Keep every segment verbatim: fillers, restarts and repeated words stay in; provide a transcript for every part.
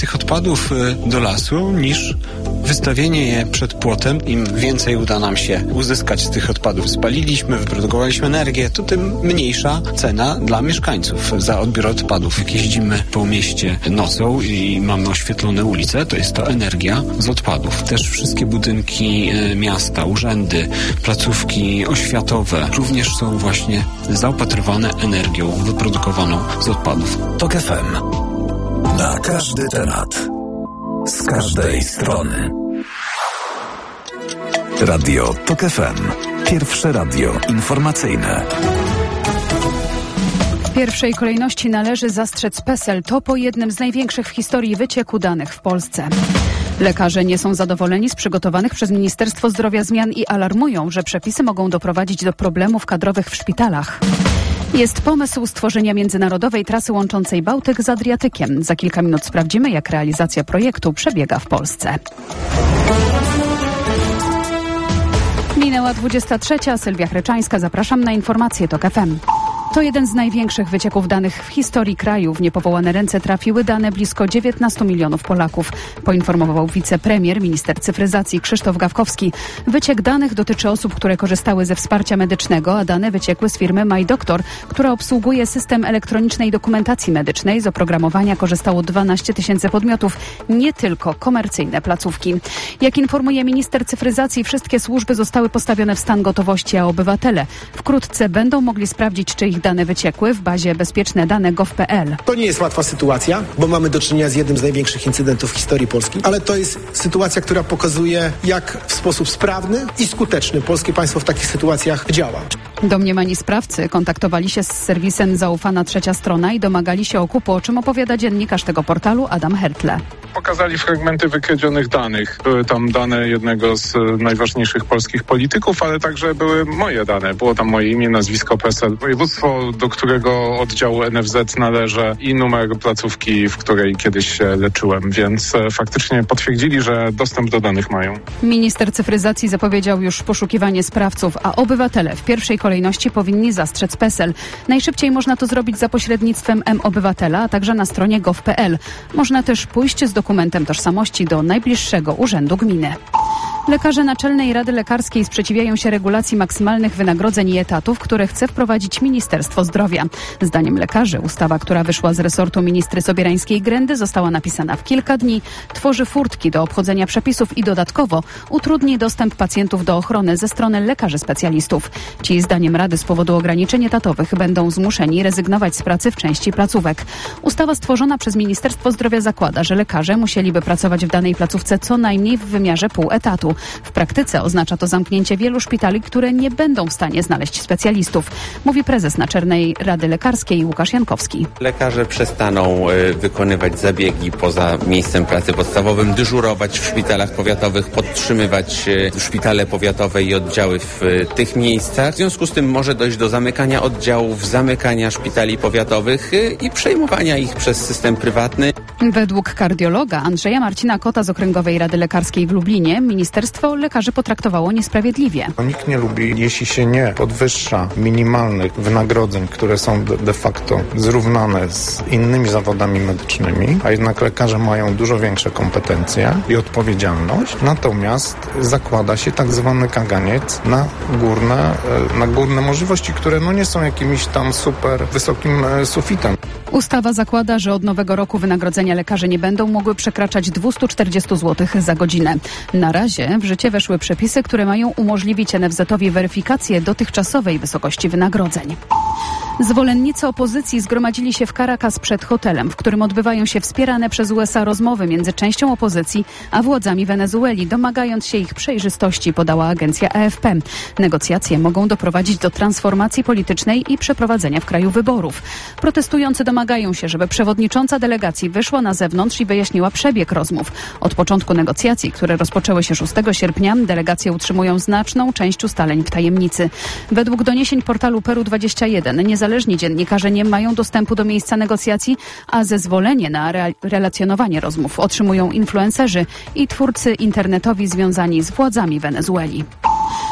tych odpadów do lasu niż wystawienie je przed płotem. Im więcej uda nam się uzyskać z tych odpadów. Spaliliśmy, wyprodukowaliśmy energię, to tym mniejsza cena dla mieszkańców za odbiór odpadów. Jak jeździmy po mieście nocą i mamy oświetlone ulice, to jest to energia z odpadów. Też wszystkie budynki miasta, urzędy, placówki oświatowe również są właśnie zaopatrywane energią wyprodukowaną z odpadów. TOK F M. Na każdy temat. Z każdej strony. Radio TOK F M. Pierwsze radio informacyjne. W pierwszej kolejności należy zastrzec PESEL. To po jednym z największych w historii wycieku danych w Polsce. Lekarze nie są zadowoleni z przygotowanych przez Ministerstwo Zdrowia zmian i alarmują, że przepisy mogą doprowadzić do problemów kadrowych w szpitalach. Jest pomysł stworzenia międzynarodowej trasy łączącej Bałtyk z Adriatykiem. Za kilka minut sprawdzimy, jak realizacja projektu przebiega w Polsce. Minęła dwudziesta trzecia. Sylwia Chryczańska. Zapraszam na informacje TOK F M. To jeden z największych wycieków danych w historii kraju. W niepowołane ręce trafiły dane blisko dziewiętnastu milionów Polaków, poinformował wicepremier, minister cyfryzacji Krzysztof Gawkowski. Wyciek danych dotyczy osób, które korzystały ze wsparcia medycznego, a dane wyciekły z firmy MyDoktor, która obsługuje system elektronicznej dokumentacji medycznej. Z oprogramowania korzystało dwanaście tysięcy podmiotów, nie tylko komercyjne placówki. Jak informuje minister cyfryzacji, wszystkie służby zostały postawione w stan gotowości, a obywatele wkrótce będą mogli sprawdzić, czy ich dane wyciekły w bazie bezpieczne dane gov kropka p l. To nie jest łatwa sytuacja, bo mamy do czynienia z jednym z największych incydentów w historii Polski, ale to jest sytuacja, która pokazuje, jak w sposób sprawny i skuteczny polskie państwo w takich sytuacjach działa. Domniemani sprawcy kontaktowali się z serwisem Zaufana Trzecia Strona i domagali się okupu, o czym opowiada dziennikarz tego portalu Adam Hertle. Pokazali fragmenty wykradzionych danych. Były tam dane jednego z najważniejszych polskich polityków, ale także były moje dane. Było tam moje imię, nazwisko, PESEL, województwo, do którego oddziału N F Z należę i numer placówki, w której kiedyś się leczyłem, więc faktycznie potwierdzili, że dostęp do danych mają. Minister cyfryzacji zapowiedział już poszukiwanie sprawców, a obywatele w pierwszej kolejności powinni zastrzec PESEL. Najszybciej można to zrobić za pośrednictwem M-Obywatela, a także na stronie gov kropka p l. Można też pójść z dokumentem tożsamości do najbliższego urzędu gminy. Lekarze Naczelnej Rady Lekarskiej sprzeciwiają się regulacji maksymalnych wynagrodzeń i etatów, które chce wprowadzić Ministerstwo Zdrowia. Zdaniem lekarzy ustawa, która wyszła z resortu ministry Sobierańskiej-Grędy, została napisana w kilka dni, tworzy furtki do obchodzenia przepisów i dodatkowo utrudni dostęp pacjentów do ochrony ze strony lekarzy specjalistów. Ci, zdaniem Rady, z powodu ograniczeń etatowych będą zmuszeni rezygnować z pracy w części placówek. Ustawa stworzona przez Ministerstwo Zdrowia zakłada, że lekarze musieliby pracować w danej placówce co najmniej w wymiarze pół etatu. W praktyce oznacza to zamknięcie wielu szpitali, które nie będą w stanie znaleźć specjalistów, mówi prezes Naczelnej Rady Lekarskiej Łukasz Jankowski. Lekarze przestaną y, wykonywać zabiegi poza miejscem pracy podstawowym, dyżurować w szpitalach powiatowych, podtrzymywać y, szpitale powiatowe i oddziały w y, tych miejscach. W związku z tym może dojść do zamykania oddziałów, zamykania szpitali powiatowych y, i przejmowania ich przez system prywatny. Według kardiologa Andrzeja Marcina Kota z Okręgowej Rady Lekarskiej w Lublinie ministerstwo lekarzy potraktowało niesprawiedliwie. Nikt nie lubi, jeśli się nie podwyższa minimalnych wynagrodzeń, które są de, de facto zrównane z innymi zawodami medycznymi, a jednak lekarze mają dużo większe kompetencje i odpowiedzialność. Natomiast zakłada się tak zwany kaganiec na górne, na górne możliwości, które no nie są jakimś tam super wysokim sufitem. Ustawa zakłada, że od nowego roku wynagrodzenia lekarzy nie będą mogły przekraczać dwieście czterdzieści złotych za godzinę. Na razie w życie weszły przepisy, które mają umożliwić N F Z-owi weryfikację dotychczasowej wysokości wynagrodzeń. Zwolennicy opozycji zgromadzili się w Caracas przed hotelem, w którym odbywają się wspierane przez U S A rozmowy między częścią opozycji a władzami Wenezueli, domagając się ich przejrzystości, podała agencja A F P. Negocjacje mogą doprowadzić do transformacji politycznej i przeprowadzenia w kraju wyborów. Protestujący domagają się, żeby przewodnicząca delegacji wyszła na zewnątrz i wyjaśniła przebieg rozmów. Od początku negocjacji, które rozpoczęły się szóstego sierpnia, delegacje utrzymują znaczną część ustaleń w tajemnicy. Według doniesień portalu Peru dwadzieścia jeden niezależni dziennikarze nie mają dostępu do miejsca negocjacji, a zezwolenie na re- relacjonowanie rozmów otrzymują influencerzy i twórcy internetowi związani z władzami Wenezueli.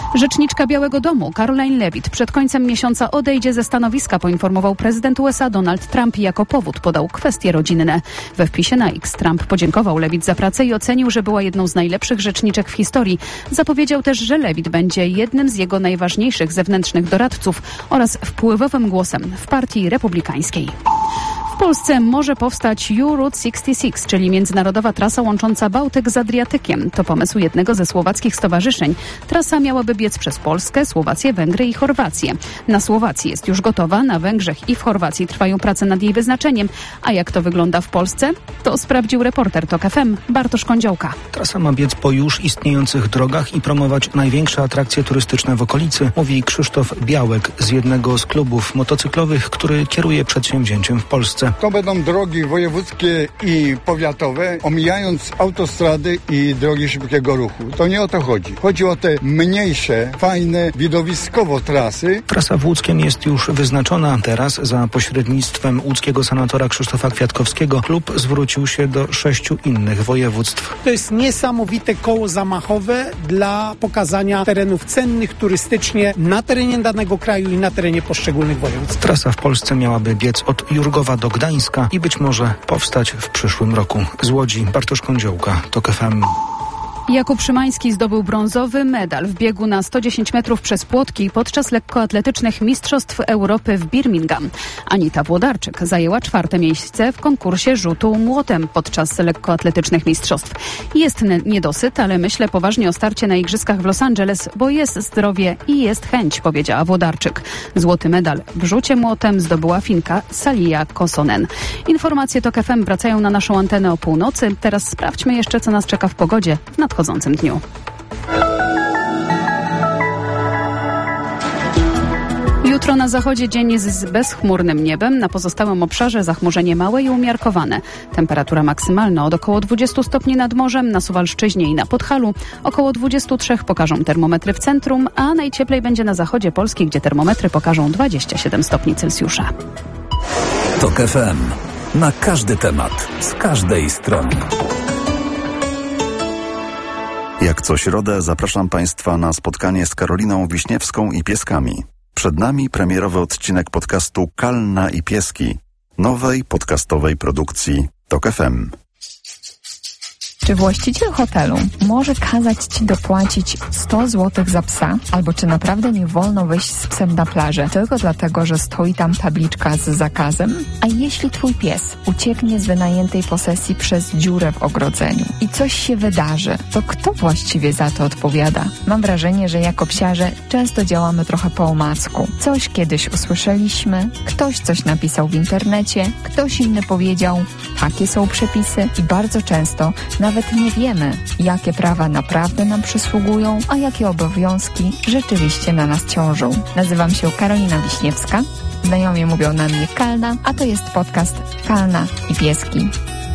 Rzeczniczka Białego Domu Caroline Levitt przed końcem miesiąca odejdzie ze stanowiska, poinformował prezydent U S A Donald Trump i jako powód podał kwestie rodzinne. We wpisie na X Trump podziękował Levitt za pracę i ocenił, że była jedną z najlepszych rzeczniczek w historii. Zapowiedział też, że Levitt będzie jednym z jego najważniejszych zewnętrznych doradców oraz wpływowym głosem w partii republikańskiej. W Polsce może powstać U Route sześćdziesiąt sześć, czyli międzynarodowa trasa łącząca Bałtyk z Adriatykiem. To pomysł jednego ze słowackich stowarzyszeń. Trasa miałaby biec przez Polskę, Słowację, Węgry i Chorwację. Na Słowacji jest już gotowa, na Węgrzech i w Chorwacji trwają prace nad jej wyznaczeniem. A jak to wygląda w Polsce? To sprawdził reporter TOK F M Bartosz Kądziołka. Trasa ma biec po już istniejących drogach i promować największe atrakcje turystyczne w okolicy, mówi Krzysztof Białek z jednego z klubów motocyklowych, który kieruje przedsięwzięciem w Polsce. To będą drogi wojewódzkie i powiatowe, omijając autostrady i drogi szybkiego ruchu. To nie o to chodzi. Chodzi o te mniejsze, fajne, widowiskowo trasy. Trasa w Łódzkiem jest już wyznaczona. Teraz za pośrednictwem łódzkiego senatora Krzysztofa Kwiatkowskiego klub zwrócił się do sześciu innych województw. To jest niesamowite koło zamachowe dla pokazania terenów cennych turystycznie na terenie danego kraju i na terenie poszczególnych województw. Trasa w Polsce miałaby biec od Jurgowa do Gdańska i być może powstać w przyszłym roku. Z Łodzi Bartosz Kądziołka, TOK F M. Jakub Szymański zdobył brązowy medal w biegu na sto dziesięć metrów przez płotki podczas lekkoatletycznych Mistrzostw Europy w Birmingham. Anita Włodarczyk zajęła czwarte miejsce w konkursie rzutu młotem podczas lekkoatletycznych mistrzostw. Jest niedosyt, ale myślę poważnie o starcie na igrzyskach w Los Angeles, bo jest zdrowie i jest chęć, powiedziała Włodarczyk. Złoty medal w rzucie młotem zdobyła Finka Salia Kosonen. Informacje TOK F M wracają na naszą antenę o północy. Teraz sprawdźmy jeszcze, co nas czeka w pogodzie w nadchodzącym wchodzącym dniu. Jutro na zachodzie dzień z bezchmurnym niebem, na pozostałym obszarze zachmurzenie małe i umiarkowane. Temperatura maksymalna od około dwudziestu stopni nad morzem, na Suwalszczyźnie i na Podhalu. Około dwudziestu trzech pokażą termometry w centrum, a najcieplej będzie na zachodzie Polski, gdzie termometry pokażą dwadzieścia siedem stopni Celsjusza. TOK F M. Na każdy temat, z każdej strony. Jak co środę zapraszam Państwa na spotkanie z Karoliną Wiśniewską i pieskami. Przed nami premierowy odcinek podcastu Kalna i Pieski, nowej podcastowej produkcji TOK F M. Czy właściciel hotelu może kazać Ci dopłacić sto złotych za psa? Albo czy naprawdę nie wolno wyjść z psem na plażę tylko dlatego, że stoi tam tabliczka z zakazem? A jeśli Twój pies ucieknie z wynajętej posesji przez dziurę w ogrodzeniu i coś się wydarzy, to kto właściwie za to odpowiada? Mam wrażenie, że jako psiarze często działamy trochę po omacku. Coś kiedyś usłyszeliśmy, ktoś coś napisał w internecie, ktoś inny powiedział, takie są przepisy i bardzo często nawet nie wiemy, jakie prawa naprawdę nam przysługują, a jakie obowiązki rzeczywiście na nas ciążą. Nazywam się Karolina Wiśniewska, znajomi mówią na mnie Kalna, a to jest podcast Kalna i Pieski.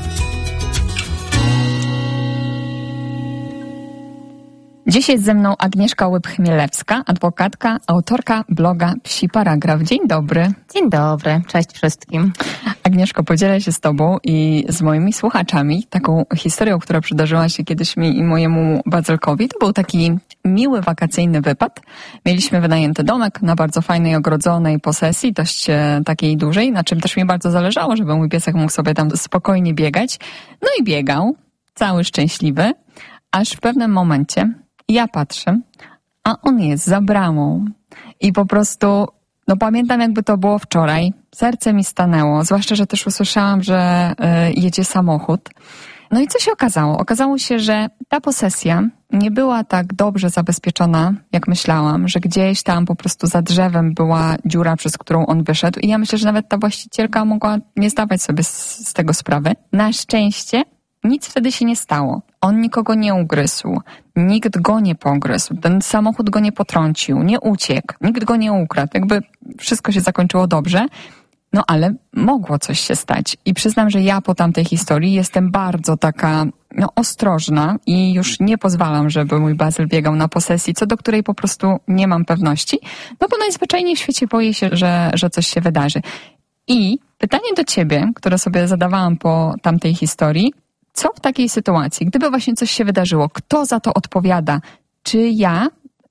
Dziś jest ze mną Agnieszka Łyb-Chmielewska, adwokatka, autorka bloga Psi Paragraf. Dzień dobry. Dzień dobry, cześć wszystkim. Agnieszko, podzielę się z Tobą i z moimi słuchaczami taką historią, która przydarzyła się kiedyś mi i mojemu Bazelkowi. To był taki miły wakacyjny wypad. Mieliśmy wynajęty domek na bardzo fajnej, ogrodzonej posesji, dość e, takiej dużej, na czym też mi bardzo zależało, żeby mój piesek mógł sobie tam spokojnie biegać. No i biegał, cały szczęśliwy, aż w pewnym momencie ja patrzę, a on jest za bramą i po prostu, no pamiętam jakby to było wczoraj, serce mi stanęło, zwłaszcza, że też usłyszałam, że y, jedzie samochód. No i co się okazało? Okazało się, że ta posesja nie była tak dobrze zabezpieczona, jak myślałam, że gdzieś tam po prostu za drzewem była dziura, przez którą on wyszedł i ja myślę, że nawet ta właścicielka mogła nie zdawać sobie z, z tego sprawy. Na szczęście nic wtedy się nie stało. On nikogo nie ugryzł, nikt go nie pogryzł, ten samochód go nie potrącił, nie uciekł, nikt go nie ukradł. Jakby wszystko się zakończyło dobrze, no ale mogło coś się stać. I przyznam, że ja po tamtej historii jestem bardzo taka no, ostrożna i już nie pozwalam, żeby mój Bazyl biegał na posesji, co do której po prostu nie mam pewności, no bo najzwyczajniej w świecie boję się, że, że coś się wydarzy. I pytanie do Ciebie, które sobie zadawałam po tamtej historii, co w takiej sytuacji, gdyby właśnie coś się wydarzyło, kto za to odpowiada? Czy ja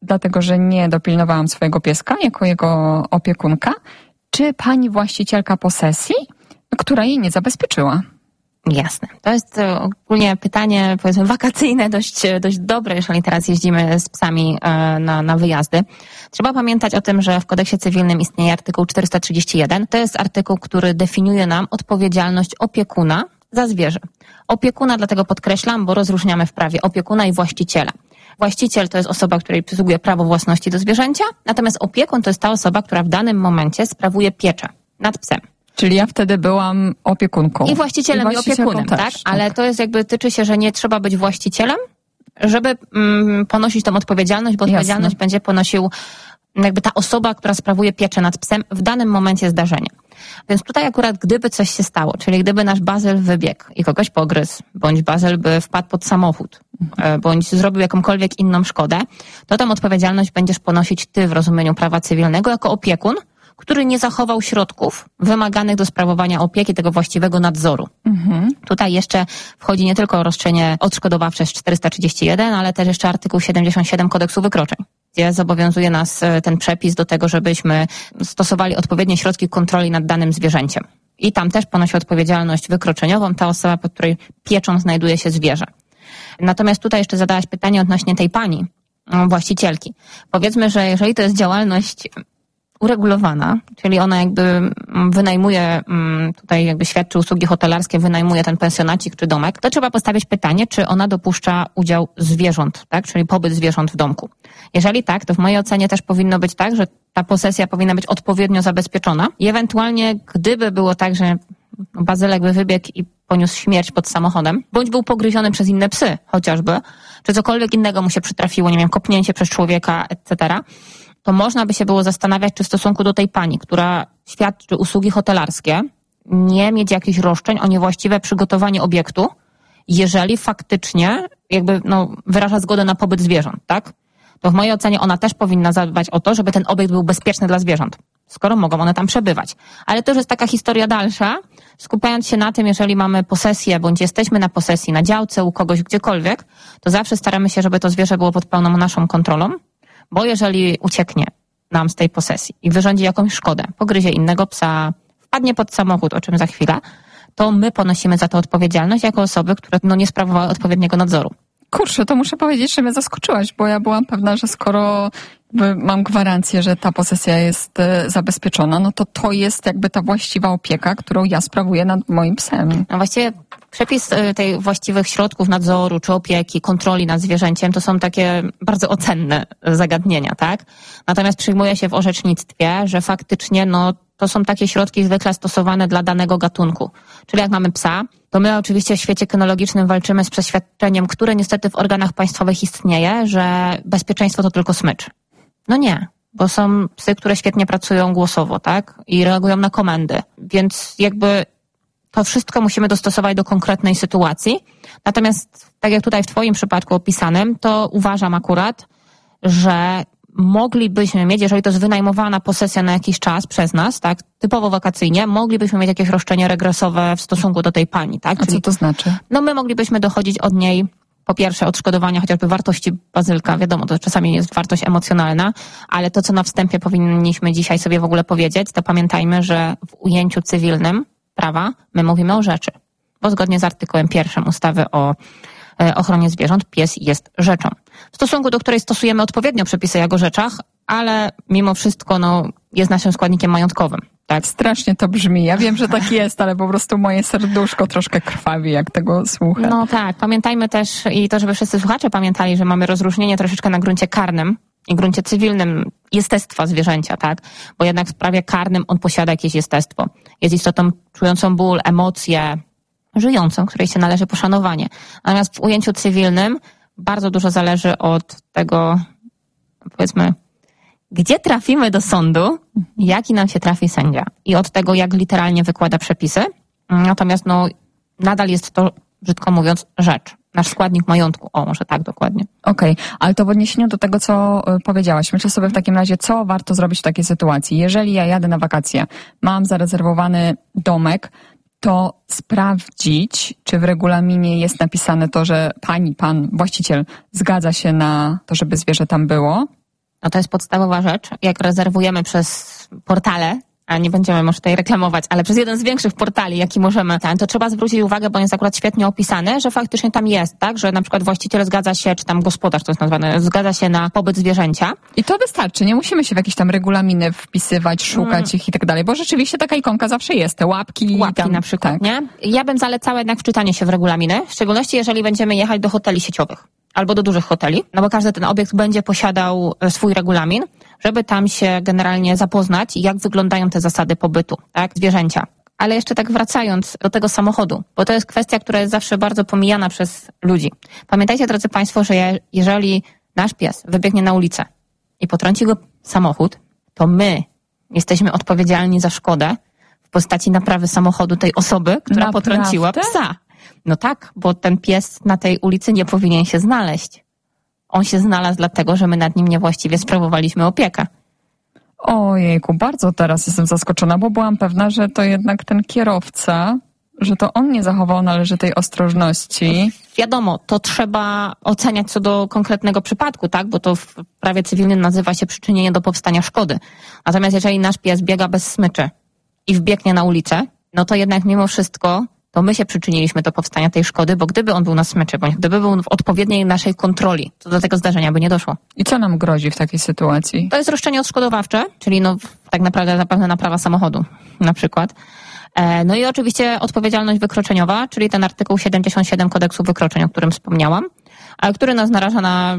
dlatego że nie dopilnowałam swojego pieska jako jego opiekunka, czy pani właścicielka posesji, która jej nie zabezpieczyła? Jasne. To jest ogólnie pytanie, powiedzmy, wakacyjne, dość, dość dobre, jeżeli teraz jeździmy z psami na, na wyjazdy. Trzeba pamiętać o tym, że w kodeksie cywilnym istnieje artykuł czterysta trzydzieści jeden. To jest artykuł, który definiuje nam odpowiedzialność opiekuna za zwierzę. Opiekuna, dlatego podkreślam, bo rozróżniamy w prawie opiekuna i właściciela. Właściciel to jest osoba, której przysługuje prawo własności do zwierzęcia, natomiast opiekun to jest ta osoba, która w danym momencie sprawuje pieczę nad psem. Czyli ja wtedy byłam opiekunką. I właścicielem i, i opiekunem, też, tak? Ale tak. To jest jakby, tyczy się, że nie trzeba być właścicielem, żeby mm, ponosić tą odpowiedzialność, bo odpowiedzialność Jasne. Będzie ponosił jakby ta osoba, która sprawuje pieczę nad psem w danym momencie zdarzenia. Więc tutaj akurat gdyby coś się stało, czyli gdyby nasz Bazyl wybiegł i kogoś pogryzł, bądź Bazyl by wpadł pod samochód, mhm. bądź zrobił jakąkolwiek inną szkodę, to tą odpowiedzialność będziesz ponosić ty w rozumieniu prawa cywilnego jako opiekun, który nie zachował środków wymaganych do sprawowania opieki, tego właściwego nadzoru. Mhm. Tutaj jeszcze wchodzi nie tylko roszczenie odszkodowawcze z czterysta trzydzieści jeden, ale też jeszcze artykuł siedemdziesiąt siedem kodeksu wykroczeń, gdzie zobowiązuje nas ten przepis do tego, żebyśmy stosowali odpowiednie środki kontroli nad danym zwierzęciem. I tam też ponosi odpowiedzialność wykroczeniową ta osoba, pod której pieczą znajduje się zwierzę. Natomiast tutaj jeszcze zadałaś pytanie odnośnie tej pani, właścicielki. Powiedzmy, że jeżeli to jest działalność uregulowana, czyli ona jakby wynajmuje, tutaj jakby świadczy usługi hotelarskie, wynajmuje ten pensjonacik czy domek, to trzeba postawić pytanie, czy ona dopuszcza udział zwierząt, tak, czyli pobyt zwierząt w domku. Jeżeli tak, to w mojej ocenie też powinno być tak, że ta posesja powinna być odpowiednio zabezpieczona i ewentualnie gdyby było tak, że Bazylek by wybiegł i poniósł śmierć pod samochodem, bądź był pogryziony przez inne psy chociażby, czy cokolwiek innego mu się przytrafiło, nie wiem, kopnięcie przez człowieka, et cetera, to można by się było zastanawiać, czy w stosunku do tej pani, która świadczy usługi hotelarskie, nie mieć jakichś roszczeń o niewłaściwe przygotowanie obiektu, jeżeli faktycznie jakby no, wyraża zgodę na pobyt zwierząt, tak? To w mojej ocenie ona też powinna zadbać o to, żeby ten obiekt był bezpieczny dla zwierząt, skoro mogą one tam przebywać. Ale to już jest taka historia dalsza, skupiając się na tym, jeżeli mamy posesję, bądź jesteśmy na posesji, na działce, u kogoś, gdziekolwiek, to zawsze staramy się, żeby to zwierzę było pod pełną naszą kontrolą, bo jeżeli ucieknie nam z tej posesji i wyrządzi jakąś szkodę, pogryzie innego psa, wpadnie pod samochód, o czym za chwilę, to my ponosimy za to odpowiedzialność jako osoby, które no, nie sprawowały odpowiedniego nadzoru. Kurczę, to muszę powiedzieć, że mnie zaskoczyłaś, bo ja byłam pewna, że skoro mam gwarancję, że ta posesja jest zabezpieczona, no to to jest jakby ta właściwa opieka, którą ja sprawuję nad moim psem. No właściwie przepis tej właściwych środków nadzoru, czy opieki, kontroli nad zwierzęciem, to są takie bardzo ocenne zagadnienia, tak? Natomiast przyjmuje się w orzecznictwie, że faktycznie no to są takie środki zwykle stosowane dla danego gatunku. Czyli jak mamy psa, to my oczywiście w świecie kynologicznym walczymy z przeświadczeniem, które niestety w organach państwowych istnieje, że bezpieczeństwo to tylko smycz. No nie, bo są psy, które świetnie pracują głosowo, tak? I reagują na komendy. Więc jakby to wszystko musimy dostosować do konkretnej sytuacji. Natomiast tak jak tutaj w twoim przypadku opisanym, to uważam akurat, że moglibyśmy mieć, jeżeli to jest wynajmowana posesja na jakiś czas przez nas, tak, typowo wakacyjnie, moglibyśmy mieć jakieś roszczenie regresowe w stosunku do tej pani, tak? A Czyli, co to znaczy? No my moglibyśmy dochodzić od niej, po pierwsze, odszkodowania chociażby wartości Bazylka, wiadomo, to czasami jest wartość emocjonalna, ale to, co na wstępie powinniśmy dzisiaj sobie w ogóle powiedzieć, to pamiętajmy, że w ujęciu cywilnym prawa my mówimy o rzeczy, bo zgodnie z artykułem pierwszym ustawy o ochronie zwierząt pies jest rzeczą, w stosunku do której stosujemy odpowiednio przepisy jak o rzeczach, ale mimo wszystko no, jest naszym składnikiem majątkowym. Tak? Strasznie to brzmi. Ja wiem, że tak jest, ale po prostu moje serduszko troszkę krwawi, jak tego słucham. No tak, pamiętajmy też i to, żeby wszyscy słuchacze pamiętali, że mamy rozróżnienie troszeczkę na gruncie karnym i gruncie cywilnym jestestwa zwierzęcia, tak? Bo jednak w prawie karnym on posiada jakieś jestestwo. Jest istotą czującą ból, emocje, żyjącą, której się należy poszanowanie. Natomiast w ujęciu cywilnym bardzo dużo zależy od tego, powiedzmy, gdzie trafimy do sądu, jaki nam się trafi sędzia i od tego, jak literalnie wykłada przepisy. Natomiast no, nadal jest to, brzydko mówiąc, rzecz. Nasz składnik majątku. O, może tak dokładnie. Okej, okay, ale to w odniesieniu do tego, co powiedziałaś. Myślę sobie w takim razie, co warto zrobić w takiej sytuacji. Jeżeli ja jadę na wakacje, mam zarezerwowany domek, to sprawdzić, czy w regulaminie jest napisane to, że pani, pan, właściciel zgadza się na to, żeby zwierzę tam było. no to jest podstawowa rzecz. Jak rezerwujemy przez portale, a nie będziemy może tutaj reklamować, ale przez jeden z większych portali, jaki możemy, to trzeba zwrócić uwagę, bo on jest akurat świetnie opisany, że faktycznie tam jest, tak, że na przykład właściciel zgadza się, czy tam gospodarz to jest nazwane, zgadza się na pobyt zwierzęcia. I to wystarczy, nie musimy się w jakieś tam regulaminy wpisywać, szukać mm. ich i tak dalej, bo rzeczywiście taka ikonka zawsze jest, te łapki. Łapki tam, na przykład, tak. nie? Ja bym zalecała jednak wczytanie się w regulaminy, w szczególności jeżeli będziemy jechać do hoteli sieciowych albo do dużych hoteli, no bo każdy ten obiekt będzie posiadał swój regulamin, żeby tam się generalnie zapoznać, jak wyglądają te zasady pobytu, tak, zwierzęcia. Ale jeszcze tak wracając do tego samochodu, bo to jest kwestia, która jest zawsze bardzo pomijana przez ludzi. Pamiętajcie, drodzy Państwo, że je, jeżeli nasz pies wybiegnie na ulicę i potrąci go samochód, to my jesteśmy odpowiedzialni za szkodę w postaci naprawy samochodu tej osoby, która Naprawdę? potrąciła psa. No tak, bo ten pies na tej ulicy nie powinien się znaleźć. On się znalazł dlatego, że my nad nim niewłaściwie sprawowaliśmy opiekę. Ojejku, bardzo teraz jestem zaskoczona, bo byłam pewna, że to jednak ten kierowca, że to on nie zachował należytej ostrożności. Wiadomo, to trzeba oceniać co do konkretnego przypadku, tak? Bo to w prawie cywilnym nazywa się przyczynienie do powstania szkody. Natomiast jeżeli nasz pies biega bez smyczy i wbiegnie na ulicę, no to jednak mimo wszystko to my się przyczyniliśmy do powstania tej szkody, bo gdyby on był na smyczy, bądź gdyby był w odpowiedniej naszej kontroli, to do tego zdarzenia by nie doszło. I co nam grozi w takiej sytuacji? To jest roszczenie odszkodowawcze, czyli no tak naprawdę zapewne naprawa samochodu na przykład. No i oczywiście odpowiedzialność wykroczeniowa, czyli ten artykuł siedemdziesiąt siedem kodeksu wykroczeń, o którym wspomniałam, który nas naraża na,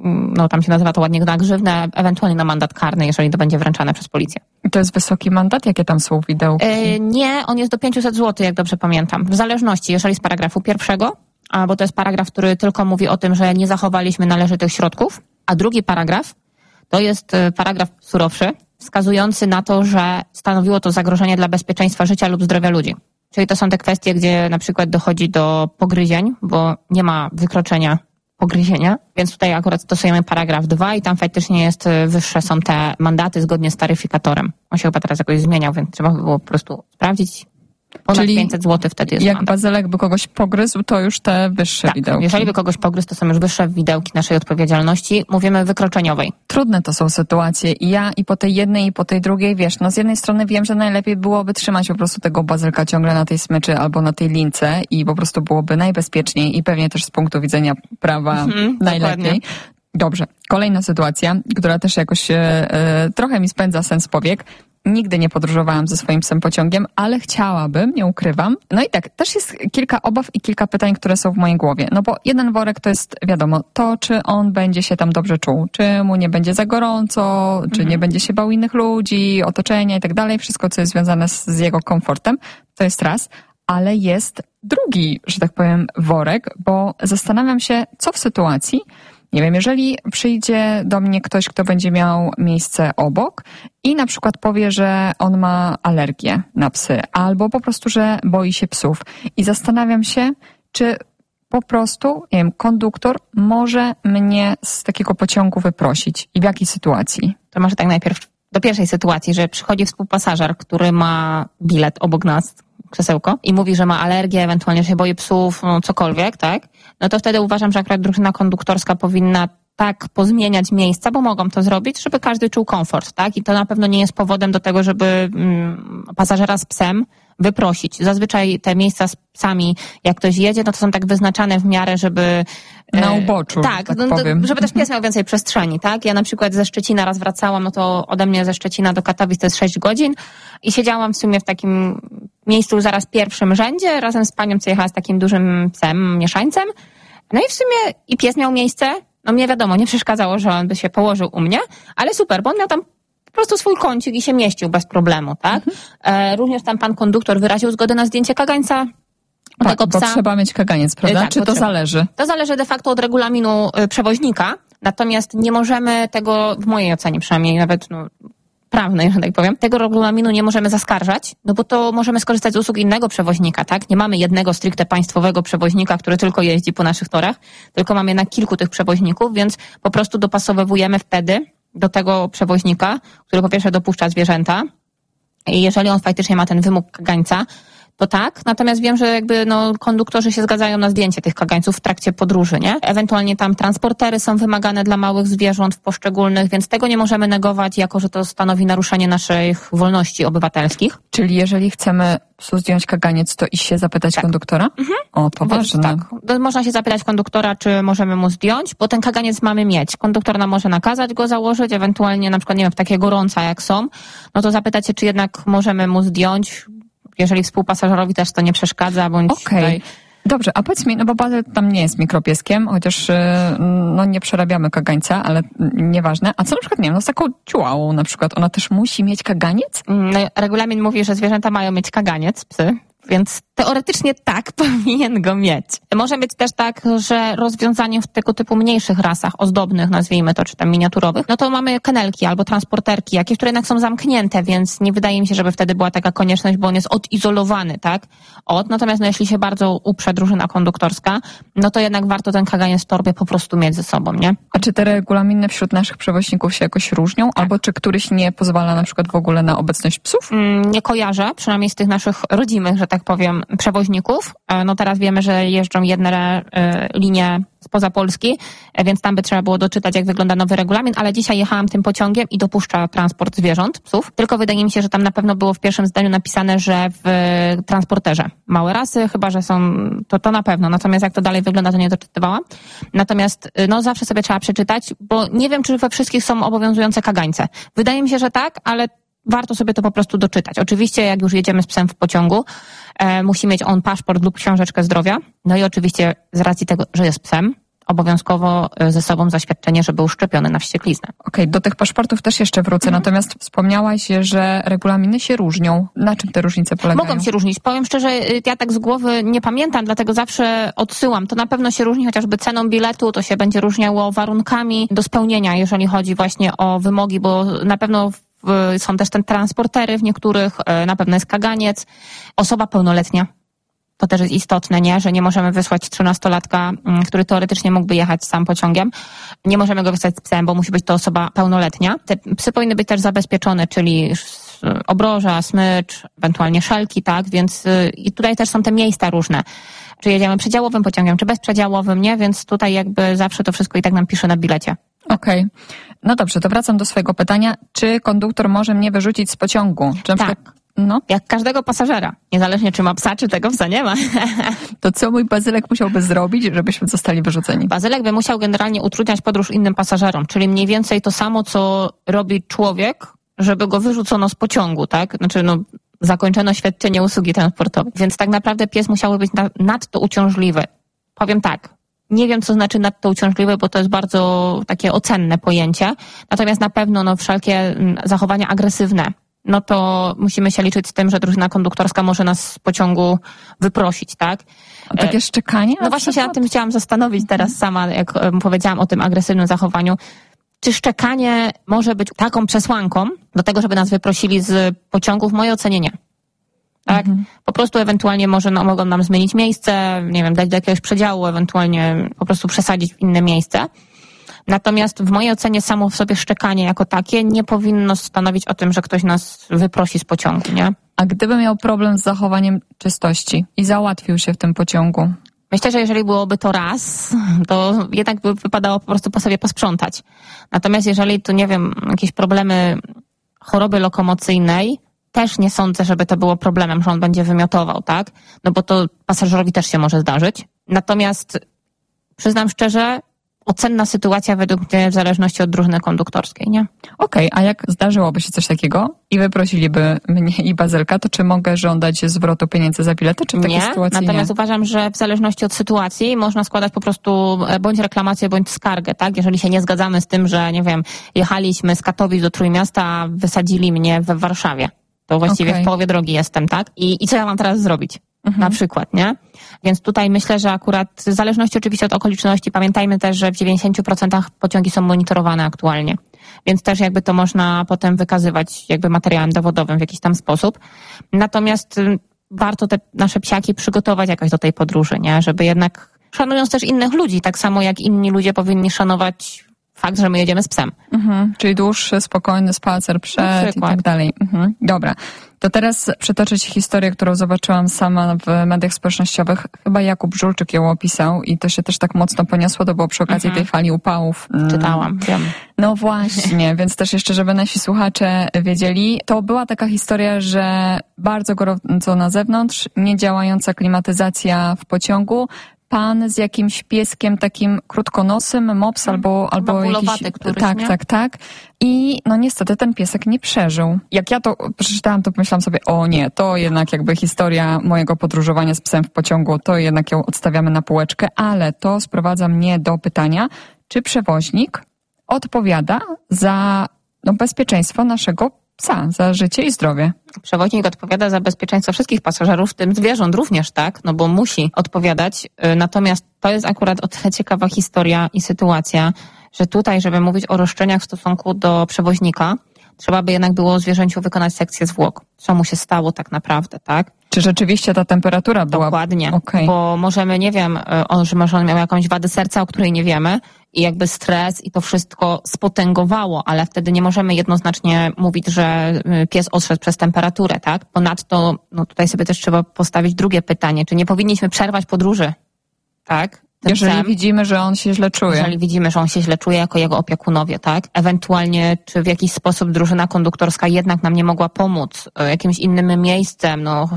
no tam się nazywa to ładnie, na grzywnę, ewentualnie na mandat karny, jeżeli to będzie wręczane przez policję. I to jest wysoki mandat? Jakie tam są widełki? Yy, nie, on jest do pięćset złotych, jak dobrze pamiętam. W zależności, jeżeli z paragrafu pierwszego, a, bo to jest paragraf, który tylko mówi o tym, że nie zachowaliśmy należytych środków, a drugi paragraf to jest paragraf surowszy, wskazujący na to, że stanowiło to zagrożenie dla bezpieczeństwa życia lub zdrowia ludzi. Czyli to są te kwestie, gdzie na przykład dochodzi do pogryzień, bo nie ma wykroczenia pogryzienia, więc tutaj akurat stosujemy paragraf dwa i tam faktycznie jest, wyższe są te mandaty zgodnie z taryfikatorem. On się chyba teraz jakoś zmieniał, więc trzeba by było po prostu sprawdzić. Ponad Czyli pięćset złotych wtedy jest jak mandat. Bazylek by kogoś pogryzł, to już te wyższe tak, widełki. Jeżeli by kogoś pogryzł, to są już wyższe widełki naszej odpowiedzialności. Mówimy wykroczeniowej. Trudne to są sytuacje i ja i po tej jednej i po tej drugiej, wiesz, no z jednej strony wiem, że najlepiej byłoby trzymać po prostu tego Bazylka ciągle na tej smyczy albo na tej lince i po prostu byłoby najbezpieczniej i pewnie też z punktu widzenia prawa mhm, najlepiej. Dokładnie. Dobrze, kolejna sytuacja, która też jakoś e, trochę mi spędza sen z powiek. Nigdy nie podróżowałam ze swoim psem pociągiem, ale chciałabym, nie ukrywam. No i tak, też jest kilka obaw i kilka pytań, które są w mojej głowie. No bo jeden worek to jest, wiadomo, to, czy on będzie się tam dobrze czuł, czy mu nie będzie za gorąco, mhm. czy nie będzie się bał innych ludzi, otoczenia i tak dalej. Wszystko, co jest związane z, z jego komfortem, to jest raz. Ale jest drugi, że tak powiem, worek, bo zastanawiam się, co w sytuacji, nie wiem, jeżeli przyjdzie do mnie ktoś, kto będzie miał miejsce obok i na przykład powie, że on ma alergię na psy, albo po prostu, że boi się psów. I zastanawiam się, czy po prostu, nie wiem, konduktor może mnie z takiego pociągu wyprosić i w jakiej sytuacji? To może tak najpierw do pierwszej sytuacji, że przychodzi współpasażer, który ma bilet obok nas, krzesełko, i mówi, że ma alergię, ewentualnie, że się boi psów, no cokolwiek, tak? No to wtedy uważam, że akurat drużyna konduktorska powinna tak pozmieniać miejsca, bo mogą to zrobić, żeby każdy czuł komfort, tak? I to na pewno nie jest powodem do tego, żeby mm, pasażera z psem wyprosić. Zazwyczaj te miejsca z psami, jak ktoś jedzie, no to są tak wyznaczane w miarę, żeby... Na uboczu, tak, tak no, powiem. Żeby też pies miał więcej przestrzeni, tak? Ja na przykład ze Szczecina raz wracałam, no to ode mnie ze Szczecina do Katowic to jest sześć godzin i siedziałam w sumie w takim miejscu zaraz pierwszym rzędzie, razem z panią, co jechała z takim dużym psem, mieszańcem. No i w sumie i pies miał miejsce, no mnie wiadomo, nie przeszkadzało, że on by się położył u mnie, ale super, bo on miał tam po prostu swój kącik i się mieścił bez problemu, tak? Mhm. E, również tam pan konduktor wyraził zgodę na zdjęcie kagańca tak, tego psa. Bo trzeba mieć kaganiec, prawda? Tak, czy to trzeba. zależy? To zależy de facto od regulaminu przewoźnika, natomiast nie możemy tego, w mojej ocenie przynajmniej, nawet no, prawnej, że tak powiem, tego regulaminu nie możemy zaskarżać, no bo to możemy skorzystać z usług innego przewoźnika, tak? Nie mamy jednego stricte państwowego przewoźnika, który tylko jeździ po naszych torach, tylko mamy na kilku tych przewoźników, więc po prostu dopasowujemy wtedy do tego przewoźnika, który po pierwsze dopuszcza zwierzęta i jeżeli on faktycznie ma ten wymóg kagańca, to tak. Natomiast wiem, że jakby no, konduktorzy się zgadzają na zdjęcie tych kagańców w trakcie podróży, nie? Ewentualnie tam transportery są wymagane dla małych zwierząt w poszczególnych, więc tego nie możemy negować, jako że to stanowi naruszenie naszych wolności obywatelskich. Czyli jeżeli chcemy psu zdjąć kaganiec, to iść się zapytać tak. konduktora? Mhm. O, poważne. Tak. Można się zapytać konduktora, czy możemy mu zdjąć, bo ten kaganiec mamy mieć. Konduktor nam może nakazać go założyć, ewentualnie na przykład, nie wiem, w takie gorąca jak są, no to zapytać się, czy jednak możemy mu zdjąć, jeżeli współpasażerowi też to nie przeszkadza, bądź Okej. Okay. Dobrze, a powiedz mi, no bo Bazyl tam nie jest mikropieskiem, chociaż no nie przerabiamy kagańca, ale nieważne. A co na przykład, nie wiem, no z taką ciułałą na przykład, ona też musi mieć kaganiec? No, regulamin mówi, że zwierzęta mają mieć kaganiec, psy, więc teoretycznie tak powinien go mieć. Może być też tak, że rozwiązaniem w tego typu mniejszych rasach, ozdobnych nazwijmy to, czy tam miniaturowych, no to mamy kennelki albo transporterki, jakieś, które jednak są zamknięte, więc nie wydaje mi się, żeby wtedy była taka konieczność, bo on jest odizolowany, tak? Od, natomiast no, jeśli się bardzo uprze drużyna konduktorska, no to jednak warto ten kaganiec w torbie po prostu mieć ze sobą, nie? A czy te regulaminy wśród naszych przewoźników się jakoś różnią? Tak. Albo czy któryś nie pozwala na przykład w ogóle na obecność psów? Mm, nie kojarzę, przynajmniej z tych naszych rodzimych, że tak powiem, przewoźników. No teraz wiemy, że jeżdżą jedne linie spoza Polski, więc tam by trzeba było doczytać, jak wygląda nowy regulamin, ale dzisiaj jechałam tym pociągiem i dopuszcza transport zwierząt, psów. Tylko wydaje mi się, że tam na pewno było w pierwszym zdaniu napisane, że w transporterze małe rasy, chyba że są, to to na pewno. Natomiast jak to dalej wygląda, to nie doczytywałam. Natomiast no zawsze sobie trzeba przeczytać, bo nie wiem, czy we wszystkich są obowiązujące kagańce. Wydaje mi się, że tak, ale warto sobie to po prostu doczytać. Oczywiście, jak już jedziemy z psem w pociągu, e, musi mieć on paszport lub książeczkę zdrowia. No i oczywiście z racji tego, że jest psem, obowiązkowo ze sobą zaświadczenie, że był szczepiony na wściekliznę. Okej, okay, do tych paszportów też jeszcze wrócę. Mhm. Natomiast wspomniałaś, że regulaminy się różnią. Na czym te różnice polegają? Mogą się różnić. Powiem szczerze, ja tak z głowy nie pamiętam, dlatego zawsze odsyłam. To na pewno się różni chociażby ceną biletu, to się będzie różniało warunkami do spełnienia, jeżeli chodzi właśnie o wymogi, bo na pewno są też te transportery w niektórych, na pewno jest kaganiec. Osoba pełnoletnia. To też jest istotne, nie? Że nie możemy wysłać trzynastolatka, który teoretycznie mógłby jechać sam pociągiem. Nie możemy go wysłać z psem, bo musi być to osoba pełnoletnia. Te psy powinny być też zabezpieczone, czyli obroża, smycz, ewentualnie szelki, tak? Więc i tutaj też są te miejsca różne. Czy jedziemy przedziałowym pociągiem, czy bezprzedziałowym, nie? Więc tutaj jakby zawsze to wszystko i tak nam pisze na bilecie. Okej. Okay. No dobrze, to wracam do swojego pytania. Czy konduktor może mnie wyrzucić z pociągu? Czy tak. Przykład, no? Jak każdego pasażera. Niezależnie czy ma psa, czy tego psa nie ma. To co mój Bazylek musiałby zrobić, żebyśmy zostali wyrzuceni? Bazylek by musiał generalnie utrudniać podróż innym pasażerom. Czyli mniej więcej to samo, co robi człowiek, żeby go wyrzucono z pociągu, tak? Znaczy, no, zakończono świadczenie usługi transportowej. Więc tak naprawdę pies musiałby być na, nadto uciążliwy. Powiem tak. Nie wiem, co znaczy nadto uciążliwe, bo to jest bardzo takie ocenne pojęcie. Natomiast na pewno no, wszelkie zachowania agresywne, no to musimy się liczyć z tym, że drużyna konduktorska może nas z pociągu wyprosić, tak? A takie szczekanie? No właśnie się nad tym chciałam zastanowić teraz sama, jak powiedziałam o tym agresywnym zachowaniu. Czy szczekanie może być taką przesłanką do tego, żeby nas wyprosili z pociągu? W mojej ocenie nie. Tak? Mhm. Po prostu ewentualnie może no, mogą nam zmienić miejsce, nie wiem, dać do jakiegoś przedziału, ewentualnie po prostu przesadzić w inne miejsce. Natomiast w mojej ocenie samo w sobie szczekanie jako takie nie powinno stanowić o tym, że ktoś nas wyprosi z pociągu, nie? A gdyby miał problem z zachowaniem czystości i załatwił się w tym pociągu? Myślę, że jeżeli byłoby to raz, to jednak by wypadało po prostu po sobie posprzątać. Natomiast jeżeli tu, nie wiem, jakieś problemy choroby lokomocyjnej, też nie sądzę, żeby to było problemem, że on będzie wymiotował, tak? No bo to pasażerowi też się może zdarzyć. Natomiast przyznam szczerze, ocenna sytuacja według mnie w zależności od drużyny konduktorskiej, nie? Okej, okay, a jak zdarzyłoby się coś takiego i wyprosiliby mnie i Bazylka, to czy mogę żądać zwrotu pieniędzy za bilety, czy w takiej nie, sytuacji natomiast nie? uważam, że w zależności od sytuacji można składać po prostu bądź reklamację, bądź skargę, tak? Jeżeli się nie zgadzamy z tym, że, nie wiem, jechaliśmy z Katowic do Trójmiasta, a wysadzili mnie w Warszawie. To właściwie okay. w połowie drogi jestem, tak? I, i co ja mam teraz zrobić? Mhm. Na przykład, nie? Więc tutaj myślę, że akurat w zależności oczywiście od okoliczności, pamiętajmy też, że w dziewięćdziesiąt procent pociągi są monitorowane aktualnie. Więc też jakby to można potem wykazywać jakby materiałem dowodowym w jakiś tam sposób. Natomiast warto te nasze psiaki przygotować jakoś do tej podróży, nie? Żeby jednak, szanując też innych ludzi, tak samo jak inni ludzie powinni szanować fakt, że my jedziemy z psem. Mhm, czyli dłuższy, spokojny spacer przed i tak dalej. Mhm, dobra. To teraz przytoczę ci historię, którą zobaczyłam sama w mediach społecznościowych. Chyba Jakub Żulczyk ją opisał i to się też tak mocno poniosło, to było przy okazji mhm. tej fali upałów. Czytałam, wiem. No właśnie, więc też jeszcze, żeby nasi słuchacze wiedzieli, to była taka historia, że bardzo gorąco na zewnątrz, niedziałająca klimatyzacja w pociągu, pan z jakimś pieskiem takim krótkonosym, mops hmm. albo, albo jakiś... Któryś, tak, nie? tak, tak. I no niestety ten piesek nie przeżył. Jak ja to przeczytałam, to pomyślałam sobie, o nie, to jednak jakby historia mojego podróżowania z psem w pociągu, to jednak ją odstawiamy na półeczkę, ale to sprowadza mnie do pytania, czy przewoźnik odpowiada za no, bezpieczeństwo naszego psa, za życie i zdrowie. Przewoźnik odpowiada za bezpieczeństwo wszystkich pasażerów, w tym zwierząt również, tak? No bo musi odpowiadać. Natomiast to jest akurat o tyle ciekawa historia i sytuacja, że tutaj, żeby mówić o roszczeniach w stosunku do przewoźnika, trzeba by jednak było zwierzęciu wykonać sekcję zwłok. Co mu się stało tak naprawdę, tak? Czy rzeczywiście ta temperatura była... Dokładnie, okay. Bo możemy, nie wiem, on, że może on miał jakąś wadę serca, o której nie wiemy i jakby stres i to wszystko spotęgowało, ale wtedy nie możemy jednoznacznie mówić, że pies odszedł przez temperaturę, tak? Ponadto, no tutaj sobie też trzeba postawić drugie pytanie, czy nie powinniśmy przerwać podróży, tak? Tym Jeżeli psem, widzimy, że on się źle czuje. Jeżeli widzimy, że on się źle czuje jako jego opiekunowie, tak? Ewentualnie, czy w jakiś sposób drużyna konduktorska jednak nam nie mogła pomóc jakimś innym miejscem, no...